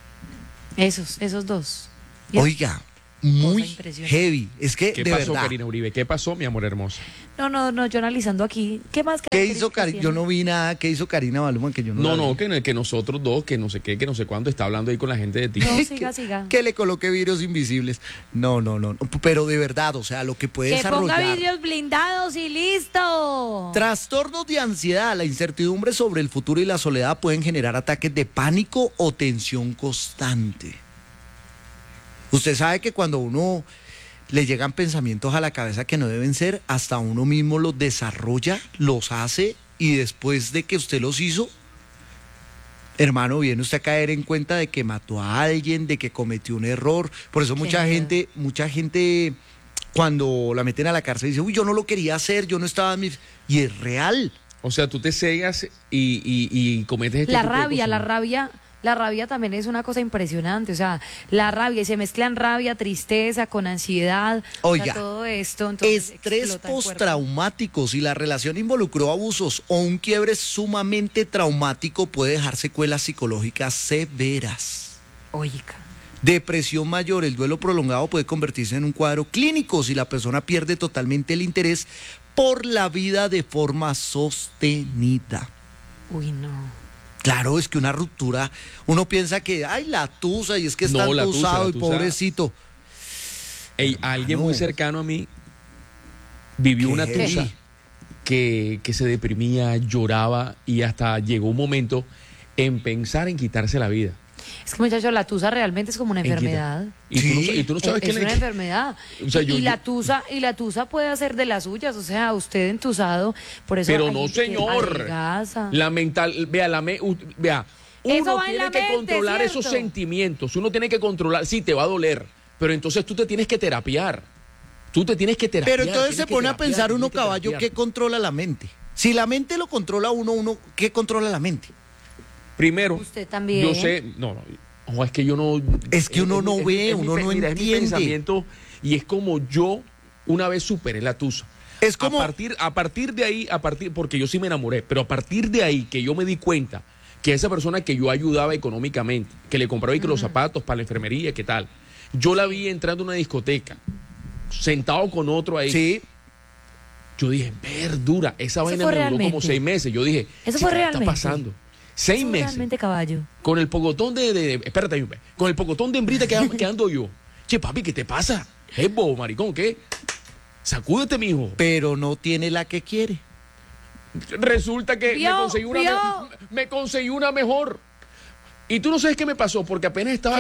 [SPEAKER 3] Esos dos. ¿Ya?
[SPEAKER 1] Oiga, muy
[SPEAKER 3] impresionante.
[SPEAKER 1] heavy. Es que,
[SPEAKER 2] ¿Qué
[SPEAKER 1] de
[SPEAKER 2] pasó,
[SPEAKER 1] verdad.
[SPEAKER 2] Karina Uribe? ¿Qué pasó, mi amor hermoso?
[SPEAKER 3] No, yo analizando aquí. ¿Qué más
[SPEAKER 1] ¿Qué hizo
[SPEAKER 3] características
[SPEAKER 1] Karina? Yo
[SPEAKER 3] tiene?
[SPEAKER 1] no vi nada. ¿Qué hizo Karina Baluma? Que yo no la
[SPEAKER 2] No,
[SPEAKER 1] vi.
[SPEAKER 2] que nosotros dos, que no sé qué, que no sé cuándo, está hablando ahí con la gente de ti.
[SPEAKER 3] No, siga.
[SPEAKER 1] Que le coloque vidrios invisibles. No. Pero de verdad, o sea, lo que puede
[SPEAKER 3] Que ponga
[SPEAKER 1] desarrollar.
[SPEAKER 3] vidrios blindados y listo.
[SPEAKER 1] Trastornos de ansiedad, la incertidumbre sobre el futuro y la soledad pueden generar ataques de pánico o tensión constante. Usted sabe que cuando uno le llegan pensamientos a la cabeza que no deben ser, hasta uno mismo los desarrolla, los hace y después de que usted los hizo, hermano, viene usted a caer en cuenta de que mató a alguien, de que cometió un error. Por eso mucha gente cuando la meten a la cárcel dice, uy, yo no lo quería hacer, yo no estaba en mi... Y es real.
[SPEAKER 2] O sea, tú te cegas y cometes este
[SPEAKER 3] La
[SPEAKER 2] tipo de
[SPEAKER 3] rabia,
[SPEAKER 2] cosas.
[SPEAKER 3] la rabia también es una cosa impresionante, o sea, la rabia, y se mezclan rabia, tristeza con ansiedad,
[SPEAKER 1] Oiga,
[SPEAKER 3] o sea, todo esto, entonces
[SPEAKER 1] estrés
[SPEAKER 3] explota el cuerpo.
[SPEAKER 1] postraumático, si la relación involucró abusos o un quiebre sumamente traumático, puede dejar secuelas psicológicas severas.
[SPEAKER 3] Oiga.
[SPEAKER 1] Depresión mayor, el duelo prolongado puede convertirse en un cuadro clínico si la persona pierde totalmente el interés por la vida de forma sostenida.
[SPEAKER 3] Uy, no.
[SPEAKER 1] Claro, es que una ruptura, uno piensa que, ay, la tusa, y es que está
[SPEAKER 2] No, la
[SPEAKER 1] tusado
[SPEAKER 2] tusa,
[SPEAKER 1] y pobrecito.
[SPEAKER 2] Alguien
[SPEAKER 1] no.
[SPEAKER 2] muy cercano a mí vivió
[SPEAKER 1] Qué
[SPEAKER 2] una
[SPEAKER 1] heavy.
[SPEAKER 2] tusa que se deprimía, lloraba y hasta llegó un momento en pensar en quitarse la vida.
[SPEAKER 3] Es que, muchachos, la tusa realmente es como una enfermedad.
[SPEAKER 1] Sí.
[SPEAKER 2] Y tú no sabes
[SPEAKER 3] Es una enfermedad.
[SPEAKER 2] O sea,
[SPEAKER 3] y la tusa puede hacer de las suyas, o sea, usted entusado, por eso
[SPEAKER 2] Pero
[SPEAKER 3] hay
[SPEAKER 2] no,
[SPEAKER 3] gente que
[SPEAKER 2] señor.
[SPEAKER 3] adelgaza.
[SPEAKER 2] La mental, vea,
[SPEAKER 3] Eso
[SPEAKER 2] uno
[SPEAKER 3] va en
[SPEAKER 2] tiene
[SPEAKER 3] la
[SPEAKER 2] que
[SPEAKER 3] mente,
[SPEAKER 2] controlar
[SPEAKER 3] ¿cierto?
[SPEAKER 2] esos sentimientos. Uno tiene que controlar, sí, te va a doler, pero entonces tú te tienes que terapiar. Tú te tienes que terapiar.
[SPEAKER 1] Pero entonces
[SPEAKER 2] tienes
[SPEAKER 1] se
[SPEAKER 2] que
[SPEAKER 1] pone a
[SPEAKER 2] terapiar,
[SPEAKER 1] pensar uno,
[SPEAKER 2] tienes que
[SPEAKER 1] caballo,
[SPEAKER 2] terapiar.
[SPEAKER 1] ¿qué controla la mente? Si la mente lo controla uno, ¿qué controla la mente?
[SPEAKER 2] Primero,
[SPEAKER 3] Usted también.
[SPEAKER 2] yo sé, no, es que yo no...
[SPEAKER 1] Es que uno no ve, uno no
[SPEAKER 2] mira, es mi
[SPEAKER 1] entiende.
[SPEAKER 2] pensamiento y es como yo una vez superé la tusa.
[SPEAKER 1] Es como...
[SPEAKER 2] A partir de ahí, porque yo sí me enamoré, pero a partir de ahí que yo me di cuenta que esa persona que yo ayudaba económicamente, que le compraba y que los zapatos para la enfermería, ¿qué tal? Yo la vi entrando a una discoteca, sentado con otro ahí.
[SPEAKER 1] Sí,
[SPEAKER 2] Yo dije, verdura, esa vaina
[SPEAKER 3] fue
[SPEAKER 2] me duró
[SPEAKER 3] realmente.
[SPEAKER 2] como 6 meses. Yo dije,
[SPEAKER 3] Eso
[SPEAKER 2] ¿qué
[SPEAKER 3] fue
[SPEAKER 2] está
[SPEAKER 3] realmente.
[SPEAKER 2] pasando? 6
[SPEAKER 3] Eso
[SPEAKER 2] meses.
[SPEAKER 3] realmente, caballo.
[SPEAKER 2] Con el pocotón espérate, ahí, con el pocotón de hembrita que ando yo. Che, papi, ¿qué te pasa? Bobo, maricón, ¿qué? Sacúdete, mijo.
[SPEAKER 1] pero no tiene la que quiere.
[SPEAKER 2] Resulta que
[SPEAKER 3] Vio.
[SPEAKER 2] me conseguí una mejor. Y tú no sabes qué me pasó, porque apenas estaba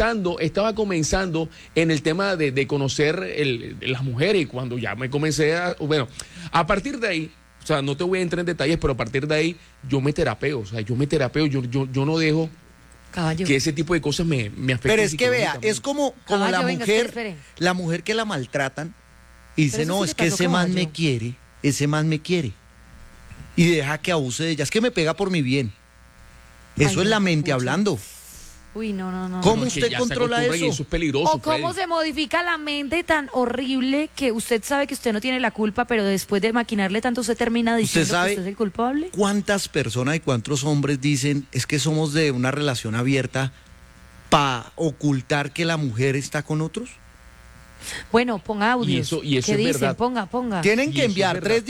[SPEAKER 2] comenzando en el tema de conocer las mujeres, y cuando ya me comencé a partir de ahí, o sea, no te voy a entrar en detalles, pero a partir de ahí yo me terapeo, yo no dejo
[SPEAKER 3] Caballo.
[SPEAKER 2] que ese tipo de cosas me afecten.
[SPEAKER 1] Pero es que vea,
[SPEAKER 2] psicológicamente.
[SPEAKER 1] es como
[SPEAKER 3] Caballo,
[SPEAKER 1] la
[SPEAKER 3] venga,
[SPEAKER 1] mujer,
[SPEAKER 3] espere.
[SPEAKER 1] la mujer que la maltratan y dice,
[SPEAKER 3] Pero eso
[SPEAKER 1] no,
[SPEAKER 3] sí
[SPEAKER 1] es
[SPEAKER 3] le
[SPEAKER 1] que
[SPEAKER 3] pasó,
[SPEAKER 1] ese man
[SPEAKER 3] caballo.
[SPEAKER 1] me quiere, ese man me quiere. Y deja que abuse de ella, es que me pega por mi bien. Eso
[SPEAKER 3] Ay,
[SPEAKER 1] es la
[SPEAKER 3] no,
[SPEAKER 1] mente
[SPEAKER 3] pucha.
[SPEAKER 1] hablando.
[SPEAKER 3] Uy, no.
[SPEAKER 1] ¿Cómo
[SPEAKER 2] No, es que
[SPEAKER 1] usted
[SPEAKER 2] ya se
[SPEAKER 1] controla
[SPEAKER 2] acostumbran y
[SPEAKER 1] eso?
[SPEAKER 2] eso es peligroso,
[SPEAKER 3] O cómo
[SPEAKER 2] Freddy.
[SPEAKER 3] se modifica la mente tan horrible que usted sabe que usted no tiene la culpa, pero después de maquinarle tanto usted termina diciendo
[SPEAKER 1] sabe
[SPEAKER 3] que usted es el culpable.
[SPEAKER 1] ¿Cuántas personas y cuántos hombres dicen es que somos de una relación abierta para ocultar que la mujer está con otros?
[SPEAKER 3] Bueno, ponga audios.
[SPEAKER 2] Y eso
[SPEAKER 3] ¿Qué
[SPEAKER 2] es
[SPEAKER 3] dicen?
[SPEAKER 2] verdad.
[SPEAKER 3] Ponga.
[SPEAKER 1] Tienen
[SPEAKER 2] Y
[SPEAKER 1] que
[SPEAKER 2] eso es
[SPEAKER 1] enviar
[SPEAKER 2] verdad.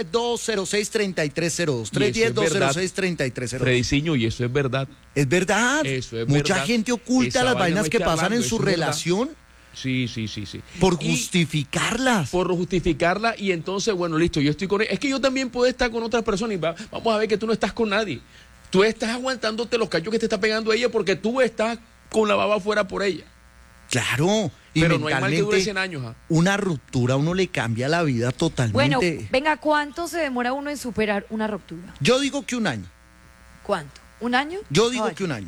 [SPEAKER 1] 310-206-3302.
[SPEAKER 2] Y eso es verdad.
[SPEAKER 1] 310-206-3302.
[SPEAKER 2] Frediciño, y eso es verdad.
[SPEAKER 1] Es verdad.
[SPEAKER 2] Eso es
[SPEAKER 1] Mucha
[SPEAKER 2] verdad.
[SPEAKER 1] gente oculta
[SPEAKER 2] Esa
[SPEAKER 1] las
[SPEAKER 2] vaina
[SPEAKER 1] vainas
[SPEAKER 2] no
[SPEAKER 1] que
[SPEAKER 2] está
[SPEAKER 1] pasan
[SPEAKER 2] hablando,
[SPEAKER 1] en su
[SPEAKER 2] eso es verdad.
[SPEAKER 1] relación
[SPEAKER 2] Sí.
[SPEAKER 1] por
[SPEAKER 2] Y
[SPEAKER 1] justificarlas.
[SPEAKER 2] por justificarla y entonces, bueno, listo, yo estoy con él. Es que yo también puedo estar con otras personas y vamos a ver que tú no estás con nadie. Tú estás aguantándote los cachos que te está pegando ella porque tú estás con la baba afuera por ella.
[SPEAKER 1] Claro. Y
[SPEAKER 2] Pero no hay mal que dure
[SPEAKER 1] mentalmente,
[SPEAKER 2] 100 años. ¿Ah?
[SPEAKER 1] una ruptura a uno le cambia la vida totalmente.
[SPEAKER 3] Bueno, venga, ¿cuánto se demora uno en superar una ruptura?
[SPEAKER 1] Yo digo que un año.
[SPEAKER 3] ¿Cuánto? ¿Un año?
[SPEAKER 1] Yo digo
[SPEAKER 3] Caballo,
[SPEAKER 1] que un año.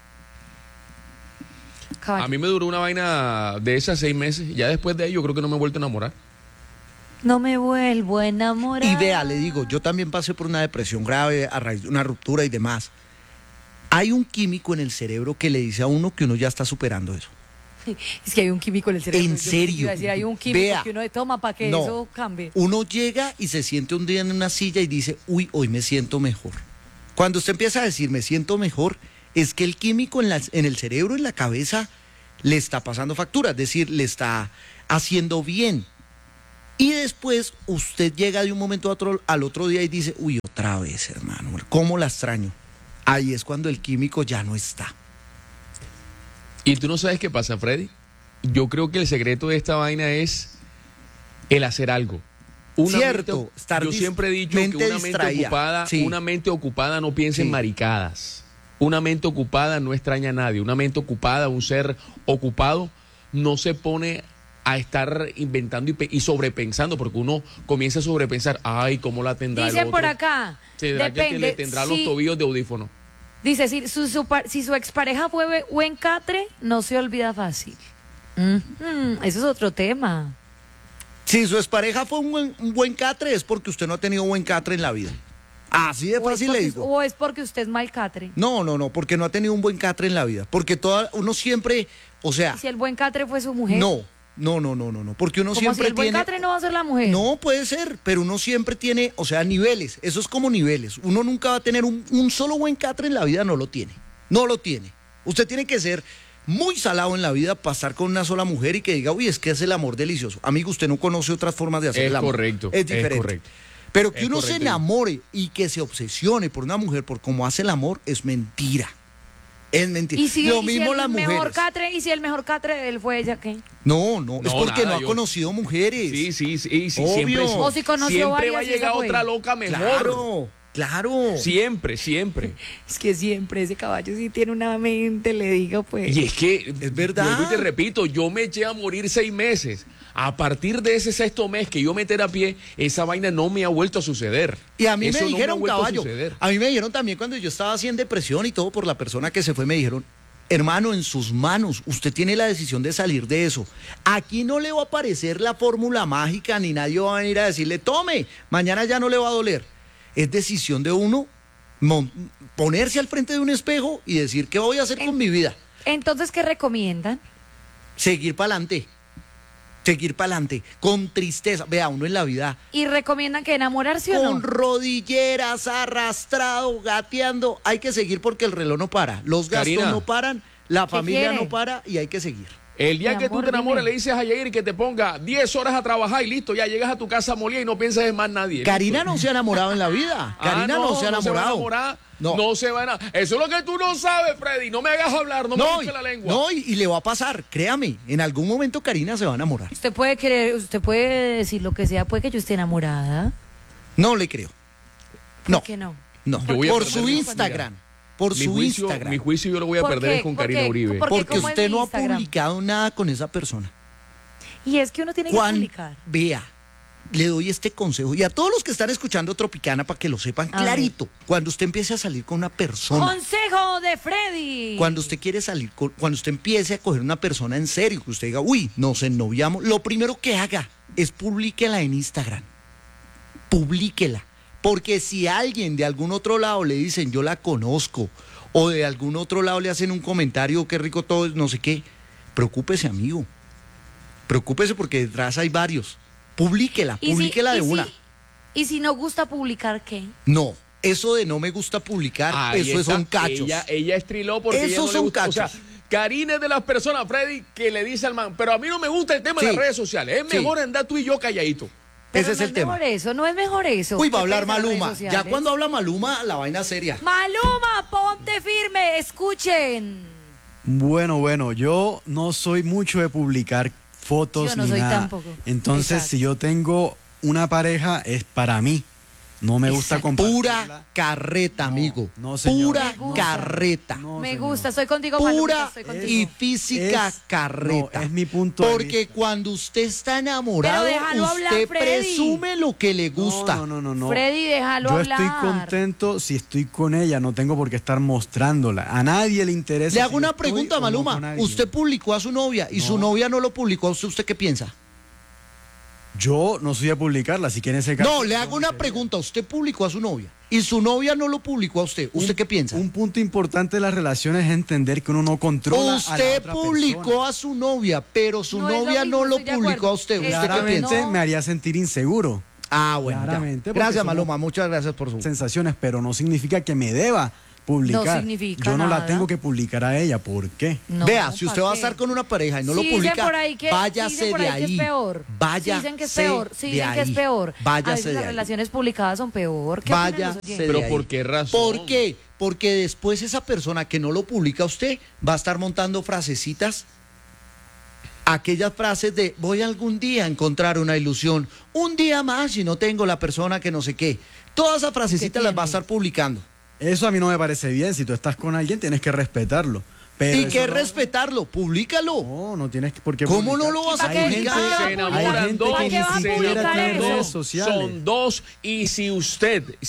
[SPEAKER 3] caballo.
[SPEAKER 2] A mí me duró una vaina de esas 6 meses. Ya después de ahí yo creo que no me he vuelto a enamorar.
[SPEAKER 3] No me vuelvo a enamorar.
[SPEAKER 1] Y vea, le digo, yo también pasé por una depresión grave a raíz de una ruptura y demás. Hay un químico en el cerebro que le dice a uno que uno ya está superando eso.
[SPEAKER 3] Es que hay un químico en el cerebro.
[SPEAKER 1] En
[SPEAKER 3] Yo pensé que
[SPEAKER 1] serio.
[SPEAKER 3] iba a decir, hay un químico
[SPEAKER 1] Vea.
[SPEAKER 3] que uno toma para que
[SPEAKER 1] No.
[SPEAKER 3] eso cambie.
[SPEAKER 1] Uno llega y se siente un día en una silla y dice, uy, hoy me siento mejor. Cuando usted empieza a decir, me siento mejor, es que el químico en el cerebro, en la cabeza, le está pasando factura, es decir, le está haciendo bien. Y después usted llega de un momento a otro, al otro día y dice, uy, otra vez, hermano, ¿cómo la extraño? Ahí es cuando el químico ya no está.
[SPEAKER 2] Y tú no sabes qué pasa, Freddy. Yo creo que el secreto de esta vaina es el hacer algo.
[SPEAKER 1] Cierto, estar
[SPEAKER 2] yo siempre he dicho
[SPEAKER 1] mente
[SPEAKER 2] que una mente
[SPEAKER 1] distraída,
[SPEAKER 2] ocupada,
[SPEAKER 1] sí.
[SPEAKER 2] una mente ocupada no piensa
[SPEAKER 1] Sí.
[SPEAKER 2] en maricadas. Una mente ocupada no extraña a nadie. Una mente ocupada, un ser ocupado, no se pone a estar inventando y sobrepensando, porque uno comienza a sobrepensar, ay, ¿cómo la tendrá el
[SPEAKER 3] Dicen
[SPEAKER 2] otro?
[SPEAKER 3] por acá,
[SPEAKER 2] ¿Será que le
[SPEAKER 3] depende,
[SPEAKER 2] tendrá
[SPEAKER 3] si-
[SPEAKER 2] los tobillos de audífono?
[SPEAKER 3] Dice, si su expareja fue buen catre, no se olvida fácil. Eso es otro tema.
[SPEAKER 1] Si su expareja fue un buen catre, es porque usted no ha tenido buen catre en la vida. Así de fácil le digo.
[SPEAKER 3] O es porque usted es mal catre.
[SPEAKER 1] No, porque no ha tenido un buen catre en la vida. Porque uno siempre, o sea,
[SPEAKER 3] Si el buen catre fue su mujer.
[SPEAKER 1] no, porque uno
[SPEAKER 3] Como
[SPEAKER 1] siempre
[SPEAKER 3] si el buen
[SPEAKER 1] tiene...
[SPEAKER 3] catre no va a ser la mujer.
[SPEAKER 1] No, puede ser, pero uno siempre tiene, o sea, niveles. Eso es como niveles. Uno nunca va a tener un solo buen catre en la vida, no lo tiene. No lo tiene. Usted tiene que ser muy salado en la vida para estar con una sola mujer y que diga, uy, es que es el amor delicioso. Amigo, usted no conoce otras formas de hacer
[SPEAKER 2] Es
[SPEAKER 1] el amor.
[SPEAKER 2] correcto,
[SPEAKER 1] Es
[SPEAKER 2] es
[SPEAKER 1] diferente.
[SPEAKER 2] correcto.
[SPEAKER 1] Pero que
[SPEAKER 2] Es
[SPEAKER 1] uno se
[SPEAKER 2] correcto.
[SPEAKER 1] enamore y que se obsesione por una mujer, por cómo hace el amor, es mentira. Es mentira.
[SPEAKER 3] Y si,
[SPEAKER 1] Lo
[SPEAKER 3] y si
[SPEAKER 1] mismo
[SPEAKER 3] el
[SPEAKER 1] las
[SPEAKER 3] mejor
[SPEAKER 1] mujeres.
[SPEAKER 3] catre, y si el mejor catre de él fue ella, ¿qué?
[SPEAKER 1] No, es
[SPEAKER 2] No,
[SPEAKER 1] porque
[SPEAKER 2] nada,
[SPEAKER 1] no ha
[SPEAKER 2] yo-
[SPEAKER 1] conocido mujeres.
[SPEAKER 2] Sí,
[SPEAKER 1] Obvio.
[SPEAKER 2] siempre.
[SPEAKER 1] O
[SPEAKER 3] si conoció
[SPEAKER 2] siempre
[SPEAKER 3] varias
[SPEAKER 2] va a
[SPEAKER 3] y esa
[SPEAKER 2] llegar
[SPEAKER 3] fue.
[SPEAKER 2] otra loca mejor.
[SPEAKER 1] Claro.
[SPEAKER 2] Siempre.
[SPEAKER 3] Es que siempre ese caballo sí tiene una mente, le digo pues.
[SPEAKER 2] Y es que,
[SPEAKER 1] Es verdad.
[SPEAKER 2] vuelvo y te repito, yo me eché a morir 6 meses. A partir de ese 6º mes que yo me terapié, esa vaina no me ha vuelto a suceder.
[SPEAKER 1] Y a mí
[SPEAKER 2] Eso
[SPEAKER 1] me
[SPEAKER 2] no
[SPEAKER 1] dijeron,
[SPEAKER 2] ha vuelto a
[SPEAKER 1] caballo,
[SPEAKER 2] suceder.
[SPEAKER 1] a mí me dijeron también cuando yo estaba así en depresión y todo por la persona que se fue, me dijeron, hermano, en sus manos, usted tiene la decisión de salir de eso. Aquí no le va a aparecer la fórmula mágica, ni nadie va a venir a decirle, tome, mañana ya no le va a doler. Es decisión de uno ponerse al frente de un espejo y decir, ¿qué voy a hacer con mi vida?
[SPEAKER 3] Entonces, ¿qué recomiendan?
[SPEAKER 1] Seguir para adelante. Seguir para adelante, con tristeza. Vea, uno en la vida
[SPEAKER 3] ¿Y recomiendan que enamorarse o
[SPEAKER 1] con
[SPEAKER 3] no?
[SPEAKER 1] rodilleras, arrastrado, gateando. Hay que seguir porque el reloj no para. Los gastos
[SPEAKER 2] Karina.
[SPEAKER 1] no paran, la
[SPEAKER 3] ¿Qué
[SPEAKER 1] familia
[SPEAKER 3] quiere?
[SPEAKER 1] no para y hay que seguir.
[SPEAKER 2] El día
[SPEAKER 3] Mi
[SPEAKER 2] que tú
[SPEAKER 3] amor,
[SPEAKER 2] te enamores,
[SPEAKER 3] dime.
[SPEAKER 2] le dices a Yair que te ponga 10 horas a trabajar y listo, ya llegas a tu casa molida y no piensas en más nadie.
[SPEAKER 1] Karina
[SPEAKER 2] Listo.
[SPEAKER 1] no se ha enamorado en la vida. Karina no se ha
[SPEAKER 2] No se va a
[SPEAKER 1] enamorado.
[SPEAKER 2] enamorar.
[SPEAKER 1] No.
[SPEAKER 2] No se va a enamorar. Eso es lo que tú no sabes, Freddy. No me hagas hablar, no me
[SPEAKER 1] No,
[SPEAKER 2] piques la lengua.
[SPEAKER 1] no, y le va a pasar, créame, en algún momento Karina se va a enamorar.
[SPEAKER 3] Usted puede querer, usted puede decir lo que sea, puede que yo esté enamorada.
[SPEAKER 1] No le creo.
[SPEAKER 3] ¿Por
[SPEAKER 1] No,
[SPEAKER 3] qué no?
[SPEAKER 1] no.
[SPEAKER 2] Yo voy a
[SPEAKER 1] Por
[SPEAKER 2] perder
[SPEAKER 1] su
[SPEAKER 2] mi
[SPEAKER 1] Instagram. Por
[SPEAKER 2] mi
[SPEAKER 1] su
[SPEAKER 2] juicio,
[SPEAKER 1] Instagram.
[SPEAKER 2] mi juicio yo lo voy a
[SPEAKER 3] ¿Por
[SPEAKER 2] perder
[SPEAKER 3] qué?
[SPEAKER 2] con
[SPEAKER 3] ¿Por
[SPEAKER 2] Karina
[SPEAKER 3] qué?
[SPEAKER 2] Uribe.
[SPEAKER 3] ¿Por qué?
[SPEAKER 1] Porque
[SPEAKER 3] ¿Cómo es
[SPEAKER 1] usted
[SPEAKER 3] mi
[SPEAKER 1] no ha
[SPEAKER 3] Instagram?
[SPEAKER 1] publicado nada con esa persona.
[SPEAKER 3] Y es que uno tiene que publicar.
[SPEAKER 1] Vea, le doy este consejo y a todos los que están escuchando Tropicana para que lo sepan
[SPEAKER 3] A ver.
[SPEAKER 1] clarito. Cuando usted empiece a salir con una persona,
[SPEAKER 3] Consejo de Freddy.
[SPEAKER 1] cuando usted quiere salir, cuando usted empiece a coger una persona en serio, que usted diga, uy, nos ennoviamos, lo primero que haga es publíquela en Instagram. Publíquela. Porque si alguien de algún otro lado le dicen, yo la conozco, o de algún otro lado le hacen un comentario, qué rico todo, no sé qué, preocúpese, amigo. Preocúpese porque detrás hay varios. Publíquela,
[SPEAKER 3] ¿Y si-
[SPEAKER 1] publíquela de
[SPEAKER 3] y si-
[SPEAKER 1] una.
[SPEAKER 3] ¿Y si no gusta publicar qué?
[SPEAKER 1] No, eso de no me gusta publicar,
[SPEAKER 2] Ahí
[SPEAKER 1] eso
[SPEAKER 2] está.
[SPEAKER 1] son cachos.
[SPEAKER 2] Ella estriló porque ella
[SPEAKER 1] Esos
[SPEAKER 2] no le
[SPEAKER 1] son
[SPEAKER 2] gusta. O
[SPEAKER 1] cachos.
[SPEAKER 2] sea, Karina es de las personas, Freddy, que le dice al man, pero a mí no me gusta el tema de
[SPEAKER 1] Sí.
[SPEAKER 2] las redes sociales. Es
[SPEAKER 1] Sí.
[SPEAKER 2] mejor andar tú y yo calladito.
[SPEAKER 3] Pero
[SPEAKER 1] Ese es
[SPEAKER 3] no
[SPEAKER 1] el tema.
[SPEAKER 3] Mejor eso, no es mejor eso.
[SPEAKER 1] Uy, va a
[SPEAKER 3] ¿Qué
[SPEAKER 1] hablar
[SPEAKER 3] piensan las redes
[SPEAKER 1] Maluma. Ya
[SPEAKER 3] sociales?
[SPEAKER 1] cuando habla Maluma, la vaina seria.
[SPEAKER 3] Maluma, ponte firme, escuchen.
[SPEAKER 6] Bueno, yo no soy mucho de publicar fotos
[SPEAKER 3] Yo no
[SPEAKER 6] ni
[SPEAKER 3] soy
[SPEAKER 6] nada.
[SPEAKER 3] tampoco.
[SPEAKER 6] Entonces,
[SPEAKER 3] Exacto.
[SPEAKER 6] si yo tengo una pareja, es para mí. No me gusta
[SPEAKER 3] Exacto.
[SPEAKER 6] compartirla.
[SPEAKER 1] Pura carreta, amigo.
[SPEAKER 6] no, señor.
[SPEAKER 1] Pura
[SPEAKER 3] Me gusta.
[SPEAKER 1] carreta.
[SPEAKER 6] No,
[SPEAKER 3] Me
[SPEAKER 6] señor.
[SPEAKER 3] gusta, estoy contigo, Maluma,
[SPEAKER 1] Pura
[SPEAKER 3] estoy contigo.
[SPEAKER 1] y física
[SPEAKER 6] Es-
[SPEAKER 1] carreta.
[SPEAKER 6] no, es mi punto de
[SPEAKER 1] Porque
[SPEAKER 6] vista.
[SPEAKER 1] cuando usted está enamorado,
[SPEAKER 3] Pero déjalo hablar,
[SPEAKER 1] usted
[SPEAKER 3] Freddy.
[SPEAKER 1] presume lo que le gusta.
[SPEAKER 6] No.
[SPEAKER 3] Freddy, déjalo
[SPEAKER 6] Yo
[SPEAKER 3] hablar.
[SPEAKER 6] estoy contento si estoy con ella, no tengo por qué estar mostrándola. A nadie le interesa.
[SPEAKER 1] Le
[SPEAKER 6] si
[SPEAKER 1] hago
[SPEAKER 6] yo
[SPEAKER 1] una
[SPEAKER 6] estoy
[SPEAKER 1] pregunta,
[SPEAKER 6] o no
[SPEAKER 1] Maluma.
[SPEAKER 6] con alguien.
[SPEAKER 1] Usted publicó a su novia y su
[SPEAKER 6] No.
[SPEAKER 1] novia no lo publicó a usted. ¿Usted qué piensa?
[SPEAKER 6] Yo no soy a publicarla, así que en ese caso.
[SPEAKER 1] No, le hago una pregunta. Usted publicó a su novia y su novia no lo publicó a usted. ¿Usted qué piensa?
[SPEAKER 6] Un punto importante de las relaciones es entender que uno no controla a la
[SPEAKER 1] Usted
[SPEAKER 6] otra
[SPEAKER 1] publicó
[SPEAKER 6] persona.
[SPEAKER 1] a su novia, pero su
[SPEAKER 3] No es lo
[SPEAKER 1] novia
[SPEAKER 3] mismo,
[SPEAKER 1] no lo
[SPEAKER 3] estoy de
[SPEAKER 1] publicó
[SPEAKER 3] acuerdo.
[SPEAKER 1] a usted. ¿Usted qué
[SPEAKER 6] Claramente
[SPEAKER 1] piensa?
[SPEAKER 3] No.
[SPEAKER 6] me haría sentir inseguro.
[SPEAKER 1] Ah, bueno. ya.
[SPEAKER 6] Claramente, porque
[SPEAKER 1] Gracias,
[SPEAKER 6] somos-
[SPEAKER 1] Maluma. Muchas gracias por su.
[SPEAKER 6] Sensaciones, pero no significa que me deba publicar.
[SPEAKER 3] No significa
[SPEAKER 6] Yo no
[SPEAKER 3] nada.
[SPEAKER 6] la tengo que publicar a ella. ¿Por qué?
[SPEAKER 3] No,
[SPEAKER 1] Vea, si
[SPEAKER 3] ¿pa'
[SPEAKER 1] usted va a
[SPEAKER 3] qué?
[SPEAKER 1] estar con una pareja y no
[SPEAKER 3] Sí,
[SPEAKER 1] lo
[SPEAKER 3] dicen
[SPEAKER 1] publica,
[SPEAKER 3] por ahí que-
[SPEAKER 1] váyase
[SPEAKER 3] dicen por
[SPEAKER 1] de
[SPEAKER 3] ahí que
[SPEAKER 1] ahí.
[SPEAKER 3] es peor.
[SPEAKER 1] Váyase
[SPEAKER 3] Dicen que es peor. Sí, dicen que es
[SPEAKER 1] ahí.
[SPEAKER 3] peor. A
[SPEAKER 1] Váyase
[SPEAKER 3] veces
[SPEAKER 1] de
[SPEAKER 3] las
[SPEAKER 1] ahí.
[SPEAKER 3] relaciones publicadas son peor. ¿Qué opinan los
[SPEAKER 1] Váyase
[SPEAKER 3] oyentes?
[SPEAKER 1] de
[SPEAKER 2] Pero
[SPEAKER 1] ahí.
[SPEAKER 2] ¿por qué razón?
[SPEAKER 1] ¿Por qué? Porque después esa persona que no lo publica a usted va a estar montando frasecitas. Aquellas frases de voy algún día a encontrar una ilusión, un día más y no tengo la persona que no sé qué. Todas esas frasecitas las va a
[SPEAKER 3] tiene?
[SPEAKER 1] estar publicando.
[SPEAKER 6] Eso a mí no me parece bien. Si tú estás con alguien, tienes que respetarlo. Pero
[SPEAKER 1] y
[SPEAKER 6] eso
[SPEAKER 1] que
[SPEAKER 6] no-
[SPEAKER 1] respetarlo, públicalo.
[SPEAKER 6] No tienes que... Porque
[SPEAKER 1] ¿Cómo no
[SPEAKER 6] publicar-
[SPEAKER 1] lo vas a
[SPEAKER 3] ¿Para qué?
[SPEAKER 1] publicar?
[SPEAKER 3] ¿Para qué
[SPEAKER 2] Se
[SPEAKER 3] va a
[SPEAKER 2] enamoran
[SPEAKER 6] gente
[SPEAKER 2] dos,
[SPEAKER 6] que ni
[SPEAKER 3] siquiera
[SPEAKER 2] se
[SPEAKER 3] tiene
[SPEAKER 2] enamoran
[SPEAKER 3] redes
[SPEAKER 2] dos,
[SPEAKER 6] sociales.
[SPEAKER 2] son dos, y si usted